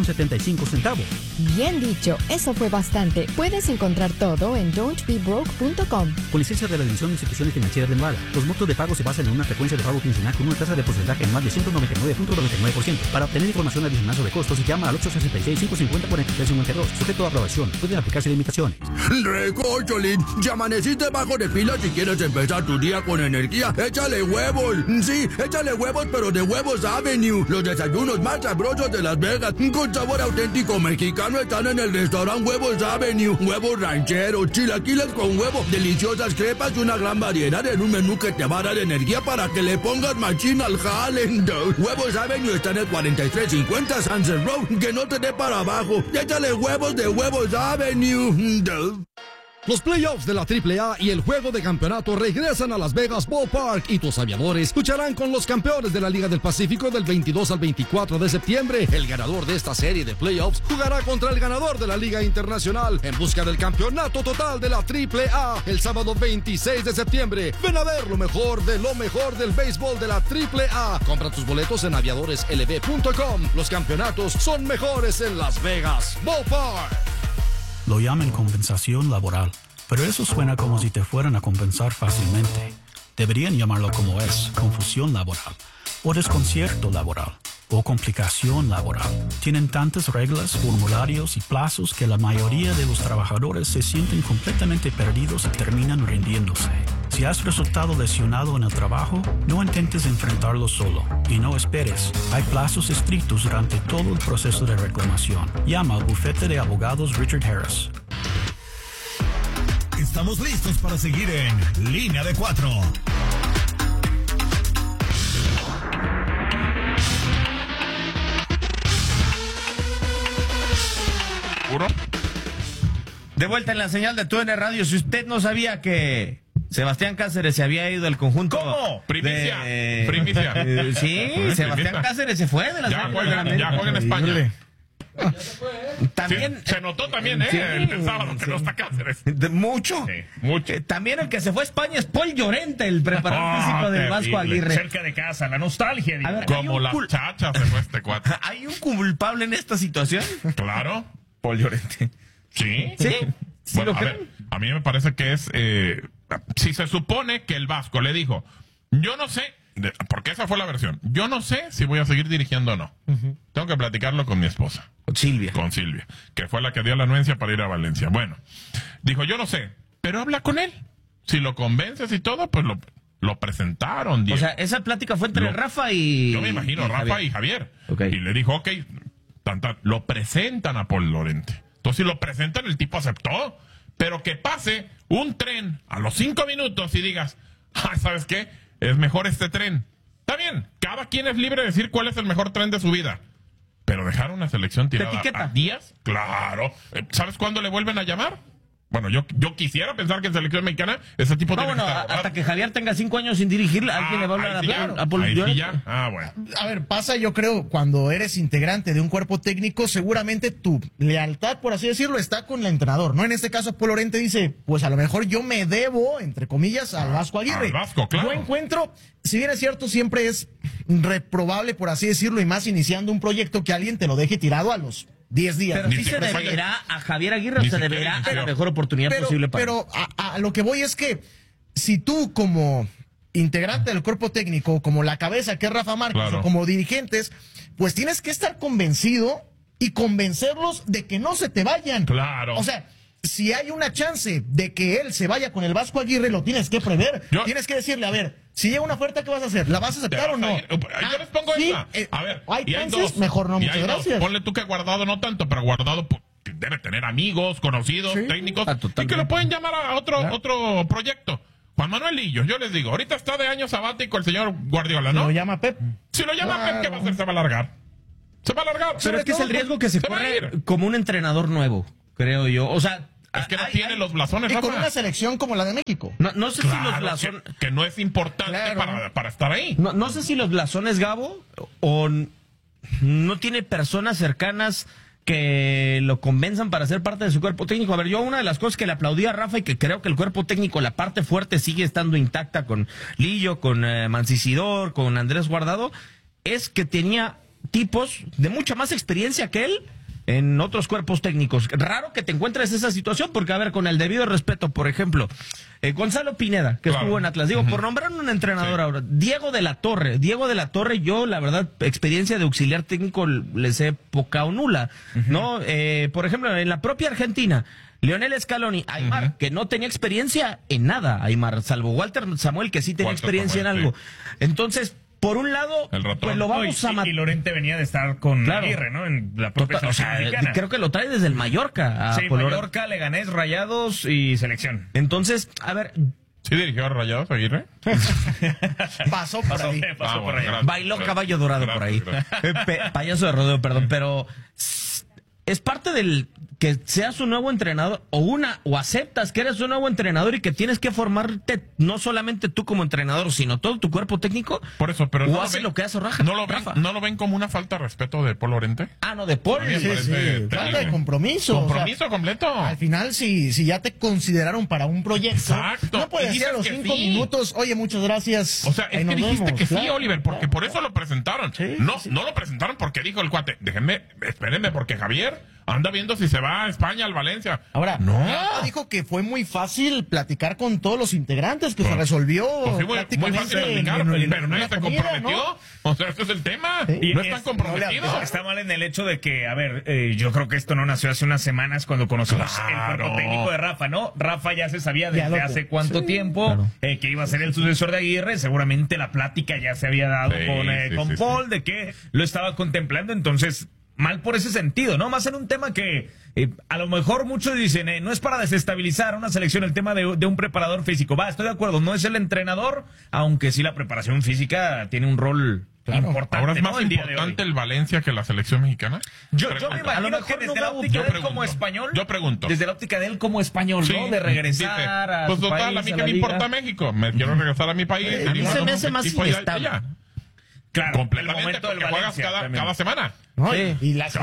$2.75. Bien dicho, eso fue bastante. Puedes encontrar todo en don'tbebroke.com. Con licencia de la División de Instituciones Financieras de Nevada, los montos de pago se basan en una frecuencia de pago quincenal con una tasa de porcentaje anual de 199.99%. Para obtener información adicional sobre costos, llama al 866-550-4352. Sujeto a aprobación. Pueden aplicarse limitaciones. Recocholín, ya amaneciste bajo de pila si quieres empezar tu día con energía. Échale huevos. Sí, échale huevos, pero de Huevos Avenue. Los desayunos más sabrosos de Las Vegas, con sabor auténtico mexicano, están en el restaurante Huevos Avenue. Huevos rancheros, chilaquiles con huevo, deliciosas crepas y una gran variedad en un menú que te va a dar energía para que le pongas machín al jale. Huevos Avenue está en el 4350 Sunset Road. Que no te dé para abajo. Échale huevos de Huevos Avenue. Los playoffs de la AAA y el juego de campeonato regresan a Las Vegas Ballpark y tus aviadores lucharán con los campeones de la Liga del Pacífico del 22 al 24 de septiembre. El ganador de esta serie de playoffs jugará contra el ganador de la Liga Internacional en busca del campeonato total de la AAA el sábado 26 de septiembre. Ven a ver lo mejor del béisbol de la AAA. Compra tus boletos en aviadoreslb.com. Los campeonatos son mejores en Las Vegas Ballpark. Lo llaman compensación laboral, pero eso suena como si te fueran a compensar fácilmente. Deberían llamarlo como es, confusión laboral, o desconcierto laboral, o complicación laboral. Tienen tantas reglas, formularios y plazos que la mayoría de los trabajadores se sienten completamente perdidos y terminan rindiéndose. Si has resultado lesionado en el trabajo, no intentes enfrentarlo solo y no esperes. Hay plazos estrictos durante todo el proceso de reclamación. Llama al bufete de abogados Richard Harris. Estamos listos para seguir en Línea de 4. ¿Puro? De vuelta en la señal de TUDN Radio. Si usted no sabía que Sebastián Cáceres se había ido del conjunto. ¿Cómo? Primicia. Sí, Sebastián Cáceres se fue de las Ya juega en España. También se notó también, sí, el sábado que no está Cáceres. Mucho. Sí, mucho. También el que se fue a España es Paul Llorente, el preparador físico del Vasco Aguirre. Cerca de casa, la nostalgia. A ver, como las chachas se fue este cuate. ¿Hay un culpable en esta situación? Claro. Paul Llorente. Sí. Sí. Bueno, a mí me parece que es... si se supone que el Vasco le dijo, yo no sé, porque esa fue la versión, yo no sé si voy a seguir dirigiendo o no. Tengo que platicarlo con mi esposa. Con Silvia, que fue la que dio la anuencia para ir a Valencia. Bueno, dijo, yo no sé, pero habla con él. Si lo convences y todo, pues lo presentaron. Diego. O sea, esa plática fue entre Rafa y... Yo me imagino, Rafa y Javier. Okay. Y le dijo, ok, lo presentan a Paul Llorente. Entonces, si lo presentan, el tipo aceptó. Pero que pase un tren a los 5 minutos y digas, ¿sabes qué? Es mejor este tren. Está bien, cada quien es libre de decir cuál es el mejor tren de su vida. Pero dejar una selección tirada a días, claro. ¿Sabes cuándo le vuelven a llamar? Bueno, yo quisiera pensar que en selección mexicana ese tipo de... hasta que Javier tenga 5 años sin dirigir, alguien le va a hablar a Paul Llorente. Bueno. A ver, pasa, yo creo, cuando eres integrante de un cuerpo técnico, seguramente tu lealtad, por así decirlo, está con el entrenador, ¿no? En este caso, Paul Llorente dice, pues a lo mejor yo me debo, entre comillas, al Vasco Aguirre. Al Vasco, claro. Yo encuentro, si bien es cierto, siempre es reprobable, por así decirlo, y más iniciando un proyecto, que alguien te lo deje tirado a los 10 días. Pero sí se deberá a Javier Aguirre, o se deberá a la mejor oportunidad posible para... Pero a lo que voy es que si tú como integrante del cuerpo técnico, como la cabeza que es Rafa Márquez, o como dirigentes, pues tienes que estar convencido y convencerlos de que no se te vayan. Claro. O sea, si hay una chance de que él se vaya con el Vasco Aguirre, lo tienes que prever. Tienes que decirle, a ver, si llega una oferta, ¿qué vas a hacer? ¿La vas a aceptar o no? Yo les pongo esa. A ver, hay chances, mejor no, muchas gracias. Ponle tú que Guardado no tanto, pero Guardado debe tener amigos, conocidos, técnicos, y que lo pueden llamar a otro proyecto. Juan Manuel Lillo, yo les digo, ahorita está de año sabático el señor Guardiola, ¿no? Si lo llama Pep. Si lo llama Pep, ¿qué va a hacer? Se va a alargar. Se va a alargar. Pero es que es el riesgo que se corre como un entrenador nuevo, creo yo. O sea... Es que no tiene los blasones, y Rafa. con una selección como la de México. No sé si los blasones... Que no es importante para estar ahí. No sé si los blasones, Gabo, o no tiene personas cercanas que lo convenzan para ser parte de su cuerpo técnico. A ver, yo una de las cosas que le aplaudí a Rafa y que creo que el cuerpo técnico, la parte fuerte sigue estando intacta con Lillo, con Mancisidor, con Andrés Guardado, es que tenía tipos de mucha más experiencia que él en otros cuerpos técnicos. Raro que te encuentres esa situación, porque, a ver, con el debido respeto, por ejemplo, Gonzalo Pineda, que estuvo en Atlas, digo, por nombrar un entrenador ahora, Diego de la Torre, yo, la verdad, experiencia de auxiliar técnico les sé poca o nula, ¿no? Por ejemplo, en la propia Argentina, Lionel Scaloni, Aymar, que no tenía experiencia en nada, Aymar, salvo Walter Samuel, que sí tenía experiencia en algo. Entonces, por un lado, pues lo vamos a matar. Y Llorente venía de estar con Aguirre, ¿no? En la propia selección mexicana. Creo que lo trae desde el Mallorca. Mallorca, Leganés, Rayados y selección. Entonces, a ver... ¿Sí dirigió a Rayados, Aguirre? Pasó por ahí. Bailó caballo dorado por ahí. Payaso de rodeo, perdón. Pero es parte del... que seas un nuevo entrenador o aceptas que eres un nuevo entrenador y que tienes que formarte no solamente tú como entrenador, sino todo tu cuerpo técnico. Por eso, pero no hace lo que hace Rafa. ¿No lo ven como una falta de respeto de Paul Llorente? No, de Paul. Falta de compromiso. Compromiso completo. Al final, si ya te consideraron para un proyecto, no puedes decir a los 5 minutos, oye, muchas gracias. O sea, es que dijiste que sí, Oliver, porque por eso lo presentaron. No lo presentaron porque dijo el cuate, espérenme, porque Javier anda viendo si se va a España, al Valencia. Ahora, dijo que fue muy fácil platicar con todos los integrantes, que se resolvió prácticamente muy fácil platicar, pero nadie se comprometió, ¿no? O sea, ese es el tema. Y no están comprometidos. Está mal en el hecho de que, a ver, yo creo que esto no nació hace unas semanas cuando conocimos el cuerpo técnico de Rafa, ¿no? Rafa ya se sabía desde hace cuánto tiempo que iba a ser el sucesor de Aguirre. Seguramente la plática ya se había dado con Paul, de que lo estaba contemplando. Entonces, mal por ese sentido, ¿no? Más en un tema que a lo mejor muchos dicen, no es para desestabilizar una selección el tema de un preparador físico. Estoy de acuerdo, no es el entrenador, aunque sí la preparación física tiene un rol importante. Ahora es más importante el Valencia que la selección mexicana. Yo me imagino que desde la óptica de él como español. Yo pregunto. Desde la óptica de él como español, ¿no? De regresar a pues su total, país, a mí que me importa México. Me quiero regresar a mi país. A mí se me hace más inestable. Claro, completamente, porque juegas cada semana. ¿no? Sí. Y la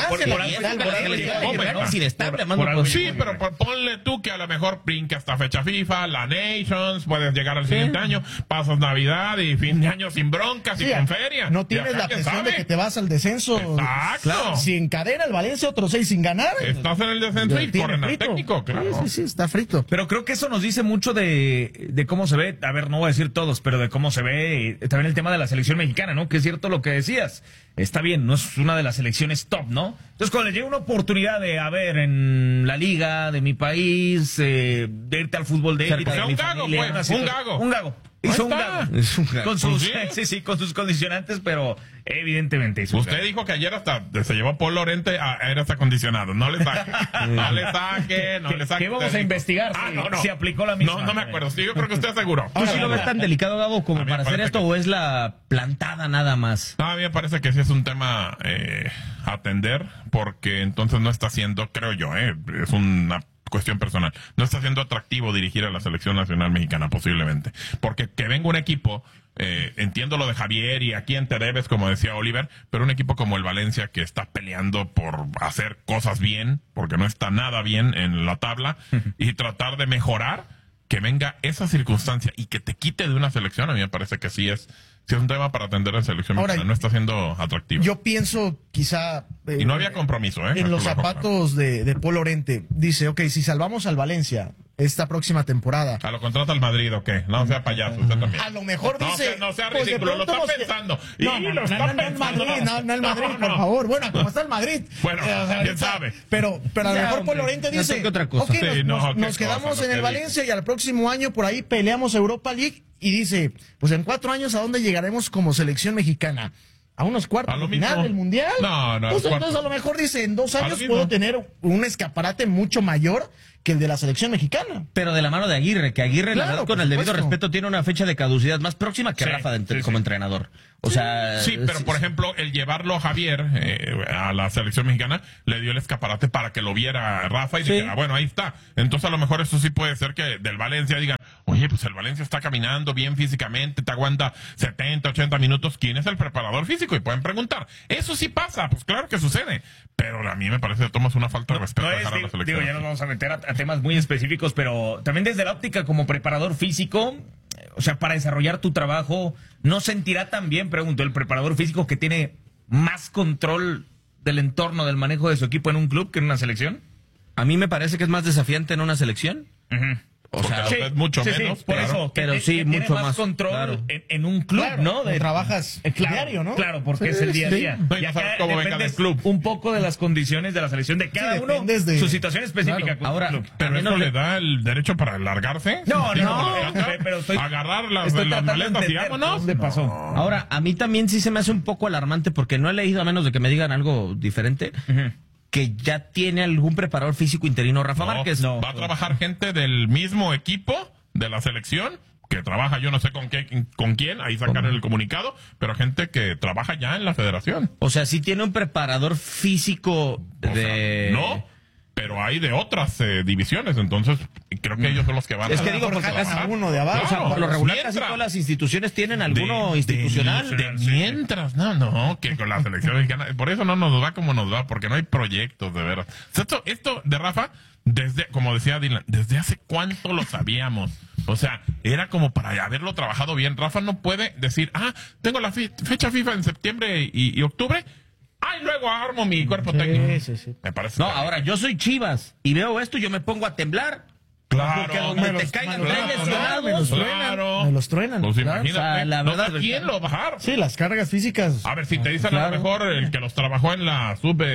Sí, pero ponle tú que a lo mejor brinca hasta fecha FIFA, la Nations, puedes llegar al siguiente año, pasas Navidad y fin de año sin broncas y con feria. No tienes la presión de que te vas al descenso. Exacto. Claro, si encadena el Valencia otros 6 sin ganar. Estás en el descenso y corren al técnico, claro. Sí, está frito. Pero creo que eso nos dice mucho de cómo se ve, a ver, no voy a decir todos, pero de cómo se ve también el tema de la selección mexicana, ¿no? Que es cierto lo que decías. Está bien, no es una de las selecciones top, ¿no? Entonces, cuando les llega una oportunidad de, en la liga de mi país, de irte al fútbol de élite, un gago. Un gago. Hizo un gago. Con sus, con sus condicionantes, pero evidentemente hizo. Usted dijo que ayer hasta se llevó a Paul Lorente a aires acondicionados. No le saque. No le saque. ¿Qué vamos a investigar si aplicó la misma? No me acuerdo. Sí, yo creo que usted aseguró. ¿Tú sí lo ves tan delicado, Gabo, como para hacer esto o es la plantada nada más? No, a mí me parece que sí es un tema a atender, porque entonces no está siendo, creo yo, es una cuestión personal, no está siendo atractivo dirigir a la selección nacional mexicana posiblemente, porque que venga un equipo, entiendo lo de Javier y aquí en Tereves, como decía Oliver, pero un equipo como el Valencia que está peleando por hacer cosas bien, porque no está nada bien en la tabla, y tratar de mejorar, que venga esa circunstancia y que te quite de una selección, a mí me parece que sí es un tema para atender a la selección mexicana, no está siendo atractivo. Yo pienso quizá... y no había compromiso, en los zapatos de Paul Lorente. Dice, ok, si salvamos al Valencia esta próxima temporada... ¿A lo contrata al Madrid o qué? No sea payaso, usted también. A lo mejor dice... No sea ridículo, lo está pensando. No el Madrid, por favor. Bueno, como está el Madrid. Bueno, quién sabe. Pero a lo mejor Paul Lorente dice... otra cosa. Nos quedamos en el Valencia y al próximo año por ahí peleamos Europa League. Y dice, pues en 4 años, ¿a dónde llegaremos como selección mexicana? ¿A unos cuartos de final del Mundial? No. Entonces a lo mejor dice, en 2 años puedo tener un escaparate mucho mayor que el de la selección mexicana. Pero de la mano de Aguirre, que Aguirre, la verdad, con el debido respeto, tiene una fecha de caducidad más próxima que Rafa como entrenador. O sea... Sí, pero por ejemplo, el llevarlo a Javier a la selección mexicana le dio el escaparate para que lo viera Rafa y dijera, bueno, ahí está. Entonces a lo mejor eso sí puede ser que del Valencia digan, oye, pues el Valencia está caminando bien físicamente, te aguanta 70, 80 minutos, ¿quién es el preparador físico? Y pueden preguntar. Eso sí pasa, pues claro que sucede. Pero a mí me parece que tomas una falta de respeto a dejar a la selección. Digo, ya nos vamos a meter a temas muy específicos, pero también desde la óptica como preparador físico, o sea, para desarrollar tu trabajo, ¿no sentirá también, preguntó el preparador físico, que tiene más control del entorno, del manejo de su equipo en un club que en una selección? A mí me parece que es más desafiante en una selección. O sea, es mucho menos. Por eso, pero sí, mucho más control en un club, ¿no? Trabajas diario, ¿no? Claro, porque es el día a día. Ya sabes cómo venga del club. Un poco de las condiciones de la selección de cada uno, su situación específica. Ahora, pero eso le da el derecho para largarse. No, pero estoy agarrar las maletas y vámonos. ¿Qué pasó? Ahora, a mí también sí se me hace un poco alarmante porque no he leído, a menos de que me digan algo diferente, que ya tiene algún preparador físico interino Rafa Márquez. Va a trabajar gente del mismo equipo de la selección, que trabaja yo no sé con quién, ahí sacan el comunicado, pero gente que trabaja ya en la federación. O sea, sí tiene un preparador físico no, pero hay de otras divisiones, entonces creo que ellos son los que van a digo, porque a uno de abajo. O sea, por lo regular casi todas las instituciones tienen alguno institucional. Mientras, que con la selección mexicana, por eso no nos va como nos va, porque no hay proyectos, de veras. Esto de Rafa, como decía Dylan, ¿desde hace cuánto lo sabíamos? O sea, era como para haberlo trabajado bien. Rafa no puede decir, tengo la fecha FIFA en septiembre y octubre, y luego armo mi cuerpo técnico. Sí. Me parece. Ahora, yo soy Chivas y veo esto y yo me pongo a temblar. Claro. Porque donde te caigan 3 lesionados, me los truenan. Pues claro, imagínate, o sea, la verdad, ¿quién lo va a bajar? Sí, las cargas físicas. A ver, si te dicen a lo mejor el que los trabajó en la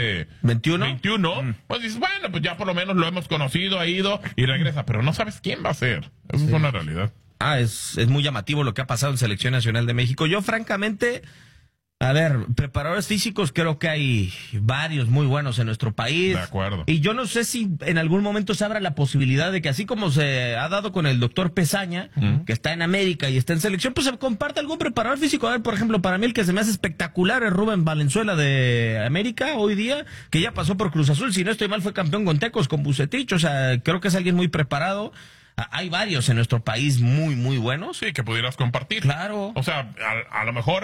sub-21, pues dices, bueno, pues ya por lo menos lo hemos conocido, ha ido y regresa, pero no sabes quién va a ser. Eso es una realidad. Es muy llamativo lo que ha pasado en Selección Nacional de México. Yo, francamente... A ver, preparadores físicos creo que hay varios muy buenos en nuestro país. De acuerdo. Y yo no sé si en algún momento se abra la posibilidad de que así como se ha dado con el doctor Pesaña, que está en América y está en selección, pues se comparte algún preparador físico. A ver, por ejemplo, para mí el que se me hace espectacular es Rubén Valenzuela de América hoy día, que ya pasó por Cruz Azul. Si no estoy mal, fue campeón con Tecos, con Bucetich. O sea, creo que es alguien muy preparado. Hay varios en nuestro país muy, muy buenos. Sí, que pudieras compartir. Claro. O sea, a lo mejor...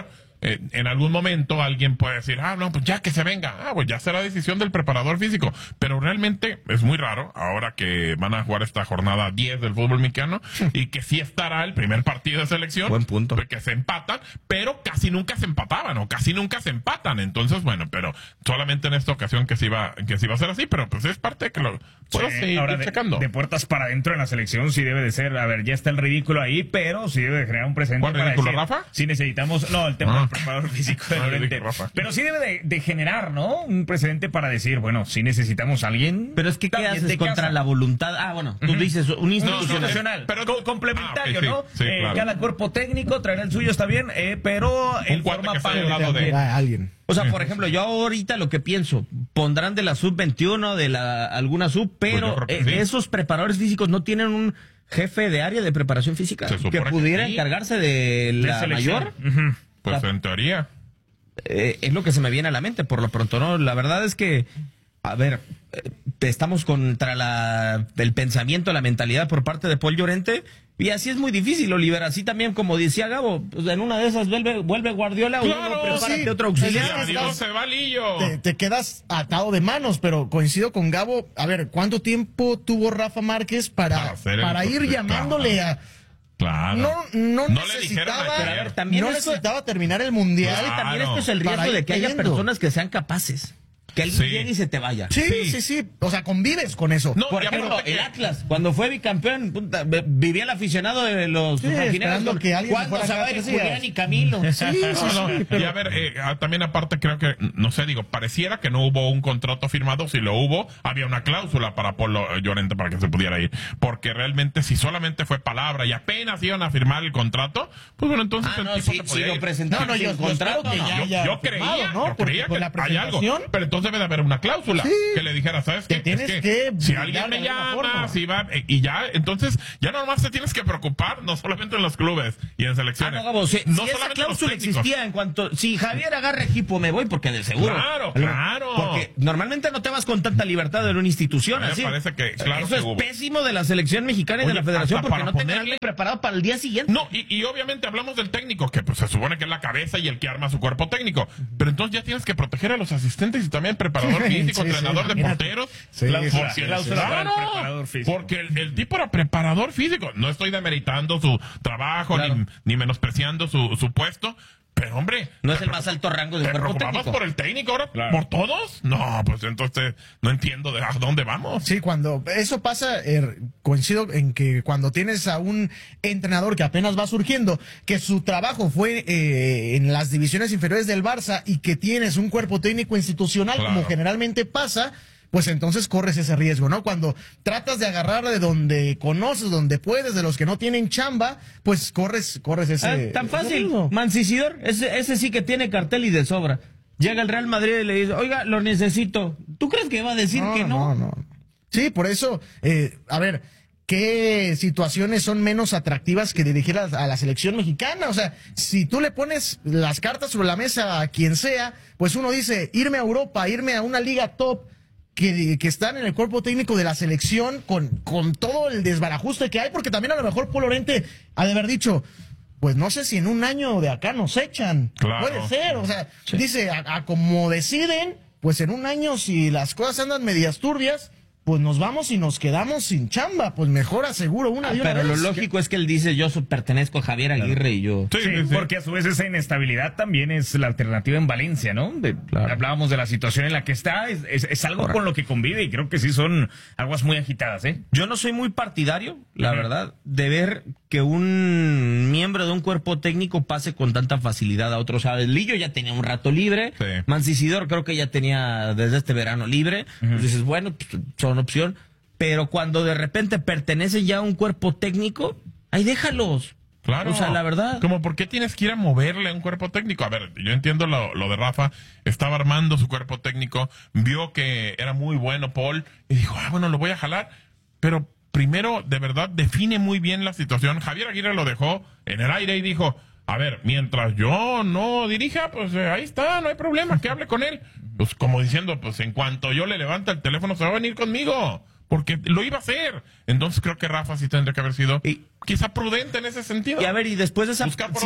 en algún momento alguien puede decir, no, pues ya que se venga, pues ya será decisión del preparador físico, pero realmente es muy raro ahora que van a jugar esta jornada 10 del fútbol mexicano y que sí estará el primer partido de selección. Buen punto. Que se empatan, pero casi nunca se empataban o casi nunca se empatan, entonces bueno, pero solamente en esta ocasión que se iba a ser así, pero pues es parte de que lo puedo seguir checando. De puertas para adentro en la selección sí debe de ser, a ver, ya está el ridículo ahí, pero sí debe de generar un precedente. ¿Cuál ridículo, Rafa? Sí necesitamos, el tema del preparador físico de Llorente. Pero sí debe de generar, ¿no? Un precedente para decir, bueno, sí necesitamos a alguien. Pero es que, ¿qué haces contra la voluntad? Tú dices, un institucional. Pero complementario, okay, ¿no? Sí, claro. Cada cuerpo técnico traerá el suyo, está bien, pero él forma parte de alguien. O sea, por ejemplo, yo ahorita lo que pienso, pondrán de la sub-21, de alguna sub, pero pues esos preparadores físicos no tienen un jefe de área de preparación física que pudiera encargarse de la mayor. Pues en teoría. Es lo que se me viene a la mente, por lo pronto, ¿no? La verdad es que, a ver, estamos contra el pensamiento, la mentalidad por parte de Paul Llorente, y así es muy difícil, Oliver. Así también, como decía Gabo, pues en una de esas vuelve Guardiola, claro, prepárate otro auxiliar. Adiós, se va Lillo. Te quedas atado de manos, pero coincido con Gabo. A ver, ¿cuánto tiempo tuvo Rafa Márquez para ir llamándole a... Claro. No necesitaba terminar el mundial. Claro. Y también esto es el riesgo de que haya personas que sean capaces. Que alguien llegue y se te vaya. Sí. O sea, convives con eso. Por ejemplo, el Atlas, cuando fue bicampeón, vivía el aficionado de los esperando que alguien ¿cuándo se va a ir Julián y Camilo? Y a ver, también aparte creo que, no sé, pareciera que no hubo un contrato firmado. Si lo hubo, había una cláusula para Polo Llorente para que se pudiera ir. Porque realmente si solamente fue palabra y apenas iban a firmar el contrato, pues bueno, entonces el tipo se podía ir. Lo presentaron sin contrato. Yo creía que hay algo, pero entonces debe de haber una cláusula que le dijera, ¿sabes qué? Si alguien me llama, si va, y ya, entonces, ya nomás te tienes que preocupar, no solamente en los clubes y en selecciones. No esa cláusula existía en cuanto, si Javier agarra equipo, me voy, porque de seguro. Claro. Porque normalmente no te vas con tanta libertad en una institución así. Parece que, claro, eso es pésimo de la selección mexicana y de la federación, porque no tenían preparado para el día siguiente. No, y obviamente hablamos del técnico, que pues se supone que es la cabeza y el que arma su cuerpo técnico, pero entonces ya tienes que proteger a los asistentes y también preparador físico, entrenador de porteros. Porque el tipo era preparador físico. No estoy demeritando su trabajo ni menospreciando su puesto. Pero, hombre... No es el más alto rango de cuerpo técnico. ¿Por el técnico ahora? Claro. ¿Por todos? No, pues entonces no entiendo a dónde vamos. Sí, cuando eso pasa, coincido en que cuando tienes a un entrenador que apenas va surgiendo, que su trabajo fue en las divisiones inferiores del Barça y que tienes un cuerpo técnico institucional, como generalmente pasa... pues entonces corres ese riesgo, ¿no? Cuando tratas de agarrar de donde conoces, donde puedes, de los que no tienen chamba, pues corres ese... tan fácil, Mancisidor, ese sí que tiene cartel y de sobra. Llega el Real Madrid y le dice, oiga, lo necesito. ¿Tú crees que va a decir que no? No. Sí, por eso, a ver... ¿qué situaciones son menos atractivas que dirigir a la selección mexicana? O sea, si tú le pones las cartas sobre la mesa a quien sea, pues uno dice, irme a Europa, irme a una liga top, que están en el cuerpo técnico de la selección con todo el desbarajuste que hay, porque también a lo mejor Paul Llorente ha de haber dicho, pues no sé si en un año de acá nos echan. Claro. Puede ser, o sea, dice, a como deciden, pues en un año si las cosas andan medias turbias, pues nos vamos y nos quedamos sin chamba, pues mejor aseguro una de una Pero vez. lo lógico es que él dice, yo pertenezco a Javier Aguirre y yo... Sí, porque a su vez esa inestabilidad también es la alternativa en Valencia, ¿no? Hablábamos de la situación en la que está, es algo con lo que convive y creo que sí son aguas muy agitadas, ¿eh? Yo no soy muy partidario, la verdad, de ver que un miembro de un cuerpo técnico pase con tanta facilidad a otros. ¿Sabes? Lillo ya tenía un rato libre, Mancisidor creo que ya tenía desde este verano libre, pues dices, bueno, pues, son opción, pero cuando de repente pertenecen ya a un cuerpo técnico, ahí déjalos. Claro. O sea, la verdad. Como, ¿por qué tienes que ir a moverle a un cuerpo técnico? A ver, yo entiendo lo de Rafa, estaba armando su cuerpo técnico, vio que era muy bueno Paul, y dijo, bueno, lo voy a jalar, pero primero, de verdad, define muy bien la situación. Javier Aguirre lo dejó en el aire y dijo, a ver, mientras yo no dirija, pues ahí está, no hay problema, que hable con él. Pues como diciendo, pues en cuanto yo le levante el teléfono, se va a venir conmigo. porque lo iba a hacer. Entonces creo que Rafa sí tendría que haber sido quizá prudente en ese sentido. Y a ver, y después de esa... Si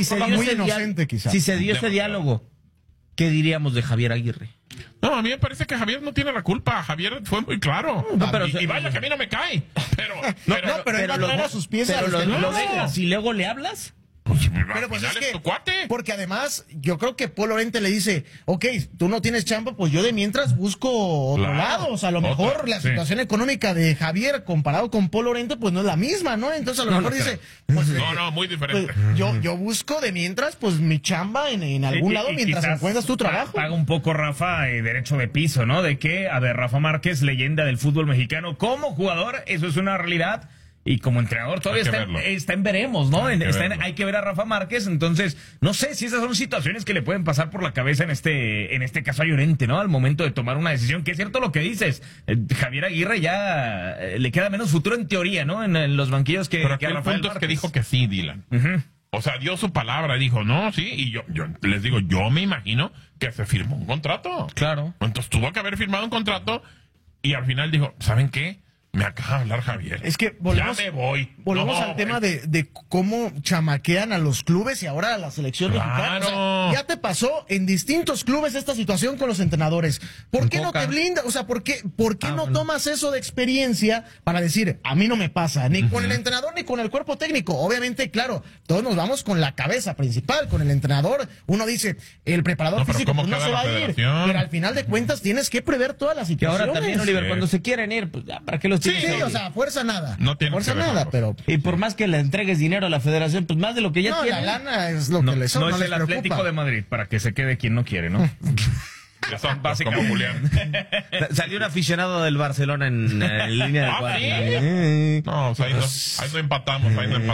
se dio ese diálogo, ¿qué diríamos de Javier Aguirre? No, a mí me parece que Javier no tiene la culpa. Javier fue muy claro. No, pero y vaya que a mí no me cae. Pero él va a traer a sus piezas. Pero lo dejas y luego le hablas. Pero pues es que, tu cuate. Porque además, yo creo que Paul Lorente le dice, ok, tú no tienes chamba, pues yo de mientras busco otro lado. O sea, a lo mejor la situación económica de Javier comparado con Paul Lorente, pues no es la misma, ¿no? Entonces a lo mejor dice, pues, muy diferente. Pues, yo busco de mientras, pues mi chamba en algún lado mientras encuentras tu trabajo. Paga un poco Rafa derecho de piso, ¿no? De que, a ver, Rafa Márquez, leyenda del fútbol mexicano, como jugador, eso es una realidad. Y como entrenador todavía está en veremos, ¿no? Hay que ver a Rafa Márquez. Entonces, no sé si esas son situaciones que le pueden pasar por la cabeza en este caso a Llorente, ¿no? Al momento de tomar una decisión, que es cierto lo que dices. Javier Aguirre ya le queda menos futuro en teoría, ¿no? En los banquillos que... Pero aquí el punto es que dijo que sí, Dylan. O sea, dio su palabra, dijo, no, sí, y yo les digo, yo me imagino que se firmó un contrato. Claro. Entonces tuvo que haber firmado un contrato y al final dijo, ¿saben qué? Me acaba de hablar Javier. Es que volvemos, ya me voy. Volvemos al tema de cómo chamaquean a los clubes y ahora a la selección mexicana. O sea, ya te pasó en distintos clubes esta situación con los entrenadores. ¿Por qué no te blindas? O sea, ¿por qué no tomas eso de experiencia para decir, a mí no me pasa, ni con el entrenador ni con el cuerpo técnico? Obviamente, claro, todos nos vamos con la cabeza principal, con el entrenador. Uno dice, el preparador físico pues, no se va a ir. Pero al final de cuentas tienes que prever todas las situaciones. Y ahora también, Oliver, cuando se quieren ir, pues ya, ¿para qué los Sí, o sea, fuerza nada. No tiene fuerza nada, pero... Y por más que le entregues dinero a la federación, pues más de lo que ya tiene. No, la lana es lo que les sobra. No es el Atlético de Madrid, para que se quede quien no quiere, ¿no? Que son básicamente como Julián. Salió un aficionado del Barcelona en línea de cuatro. ¿Sí? No, o sea, ahí no empatamos,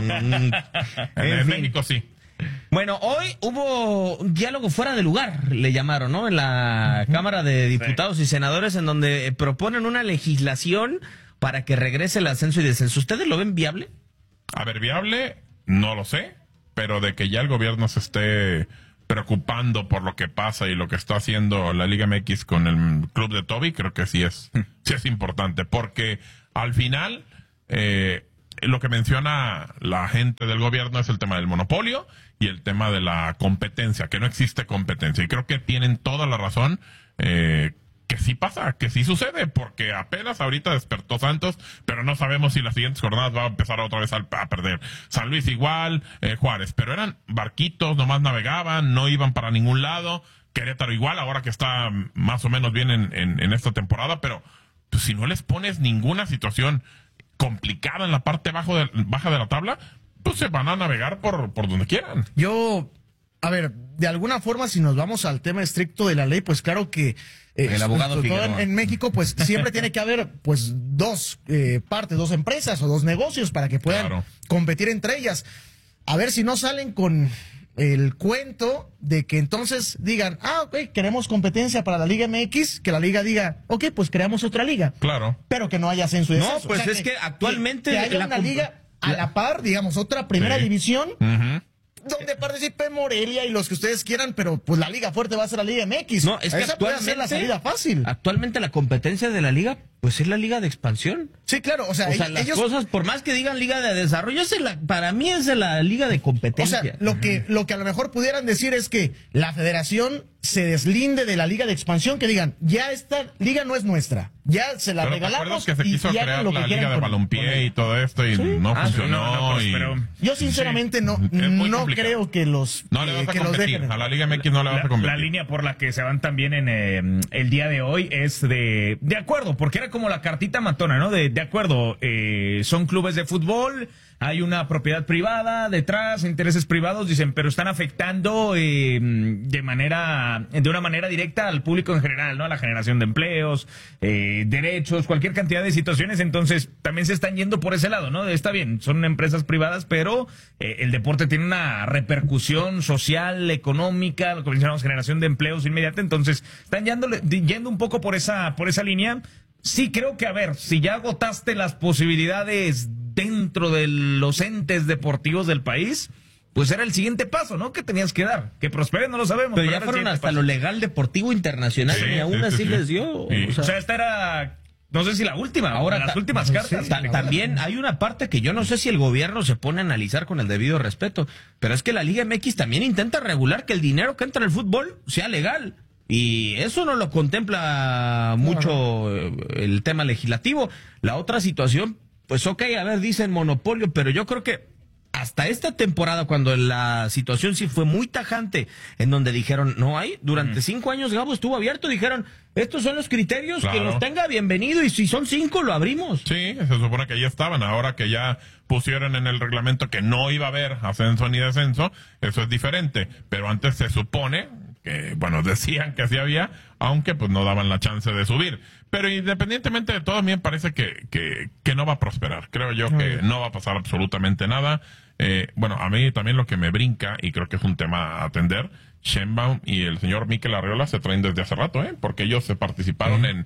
en México sí. Bueno, hoy hubo un diálogo fuera de lugar, le llamaron, ¿no? En la Cámara de Diputados y Senadores, en donde proponen una legislación para que regrese el ascenso y descenso. ¿Ustedes lo ven viable? A ver, viable, no lo sé, pero de que ya el gobierno se esté preocupando por lo que pasa y lo que está haciendo la Liga MX con el club de Toby, creo que sí es importante, porque al final lo que menciona la gente del gobierno es el tema del monopolio y el tema de la competencia, que no existe competencia, y creo que tienen toda la razón, que sí pasa, que sí sucede, porque apenas ahorita despertó Santos, pero no sabemos si las siguientes jornadas va a empezar otra vez a perder. San Luis igual, Juárez, pero eran barquitos, nomás navegaban, no iban para ningún lado. Querétaro igual, ahora que está más o menos bien en esta temporada, pero pues, si no les pones ninguna situación complicada en la parte baja de la tabla, pues se van a navegar por donde quieran. A ver, de alguna forma, si nos vamos al tema estricto de la ley, pues claro que el abogado Figueroa. En México, pues siempre tiene que haber pues dos partes, dos empresas o dos negocios para que puedan competir entre ellas. A ver si no salen con el cuento de que entonces digan, ok, queremos competencia para la Liga MX, que la liga diga, ok, pues creamos otra liga. Claro. Pero que no haya ascenso y descenso. No, pues o sea, es que actualmente que haya una liga a la par, digamos, otra primera división. Donde participe Morelia y los que ustedes quieran, pero pues la liga fuerte va a ser la Liga MX. No, es que esa puede ser la salida fácil. Actualmente la competencia de la liga, pues es la liga de expansión. Sí, claro, o sea las cosas, por más que digan liga de desarrollo, para mí es la liga de competencia. O sea, lo que a lo mejor pudieran decir es que la federación se deslinde de la liga de expansión, que digan, ya esta liga no es nuestra, ya se la regalamos. Que se quiso crear la liga de balompié y todo esto y no funcionó. Pero yo sinceramente no creo que los no le vas a competir, a la Liga MX no le vas a competir. La línea por la que se van también en el día de hoy es de acuerdo, porque era como la cartita matona, ¿no? De acuerdo, son clubes de fútbol, hay una propiedad privada detrás, intereses privados, dicen, pero están afectando de una manera directa al público en general, ¿no? A la generación de empleos, derechos, cualquier cantidad de situaciones. Entonces también se están yendo por ese lado, ¿no? Está bien, son empresas privadas, pero el deporte tiene una repercusión social, económica, lo que mencionamos, generación de empleos inmediata. Entonces están yendo un poco por esa línea. Sí, creo que, a ver, si ya agotaste las posibilidades dentro de los entes deportivos del país, pues era el siguiente paso, ¿no? Que tenías que dar. Que prosperen, no lo sabemos. Pero ya fueron hasta lo legal deportivo internacional y aún así les dio. O sea, esta era no sé si la última, ahora las últimas cartas. También hay una parte que yo no sé si el gobierno se pone a analizar con el debido respeto, pero es que la Liga MX también intenta regular que el dinero que entra en el fútbol sea legal. Y eso no lo contempla mucho el tema legislativo. La otra situación, pues ok, a ver, dicen monopolio, pero yo creo que hasta esta temporada, cuando la situación sí fue muy tajante, en donde dijeron, no hay, durante 5 años Gabo estuvo abierto, dijeron, estos son los criterios, claro, que los tenga bienvenido, y si son 5, lo abrimos. Sí, se supone que ya estaban, ahora que ya pusieron en el reglamento que no iba a haber ascenso ni descenso, eso es diferente, pero antes se supone que, bueno, decían que sí había, aunque pues no daban la chance de subir. Pero independientemente de todo, a mí me parece que no va a prosperar. Creo yo que no va a pasar absolutamente nada. Bueno, a mí también lo que me brinca, y creo que es un tema a atender, Sheinbaum y el señor Mikel Arriola se traen desde hace rato, porque ellos se participaron en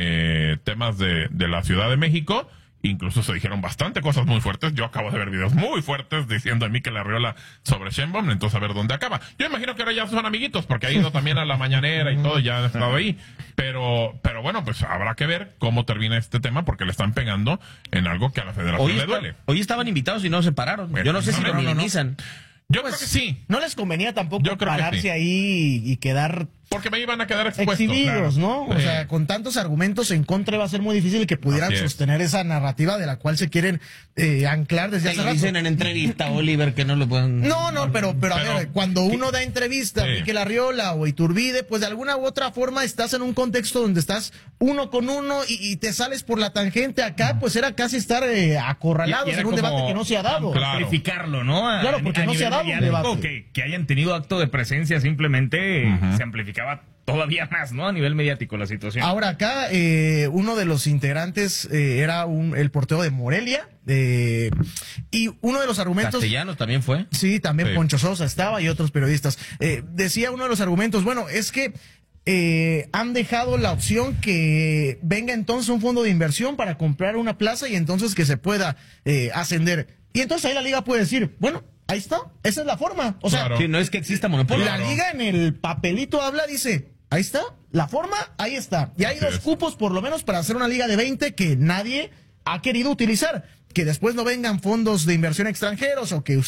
temas de la Ciudad de México. Incluso se dijeron bastante cosas muy fuertes. Yo acabo de ver videos muy fuertes diciendo a Mikel Arriola sobre Sheinbaum, entonces a ver dónde acaba. Yo imagino que ahora ya son amiguitos, porque ha ido también a la mañanera y todo, ya ha estado ahí. Pero bueno, pues habrá que ver cómo termina este tema, porque le están pegando en algo que a la federación le duele. Hoy estaban invitados y no se pararon. Bueno, yo no sé si lo minimizan. Yo creo que sí. No les convenía tampoco pararse ahí y quedar... Porque me iban a quedar expuestos. Exhibidos, claro. ¿no? O sea, con tantos argumentos en contra va a ser muy difícil que pudieran sostener esa narrativa de la cual se quieren anclar desde hace rato. Dicen en entrevista, Oliver, que no lo pueden... No, pero a ver, cuando uno da entrevista, Mikel Arriola o Iturbide, pues de alguna u otra forma estás en un contexto donde estás uno con uno y te sales por la tangente. Acá, pues era casi estar acorralados en un debate que no se ha dado. Amplificarlo, ¿no? Claro, porque no se ha dado un debate. Que hayan tenido acto de presencia simplemente se amplificaba todavía más, ¿no? A nivel mediático la situación. Ahora acá, uno de los integrantes era el portero de Morelia, y uno de los argumentos... Castellanos también fue. Sí, también Poncho Sosa estaba y otros periodistas. Decía uno de los argumentos, bueno, es que han dejado la opción que venga entonces un fondo de inversión para comprar una plaza y entonces que se pueda ascender. Y entonces ahí la liga puede decir, bueno, ahí está, esa es la forma. O sea, que no es que exista monopolio. La liga en el papelito habla, dice, ahí está, la forma, ahí está. Y hay 2 cupos por lo menos para hacer una liga de 20 que nadie ha querido utilizar. Que después no vengan fondos de inversión extranjeros o que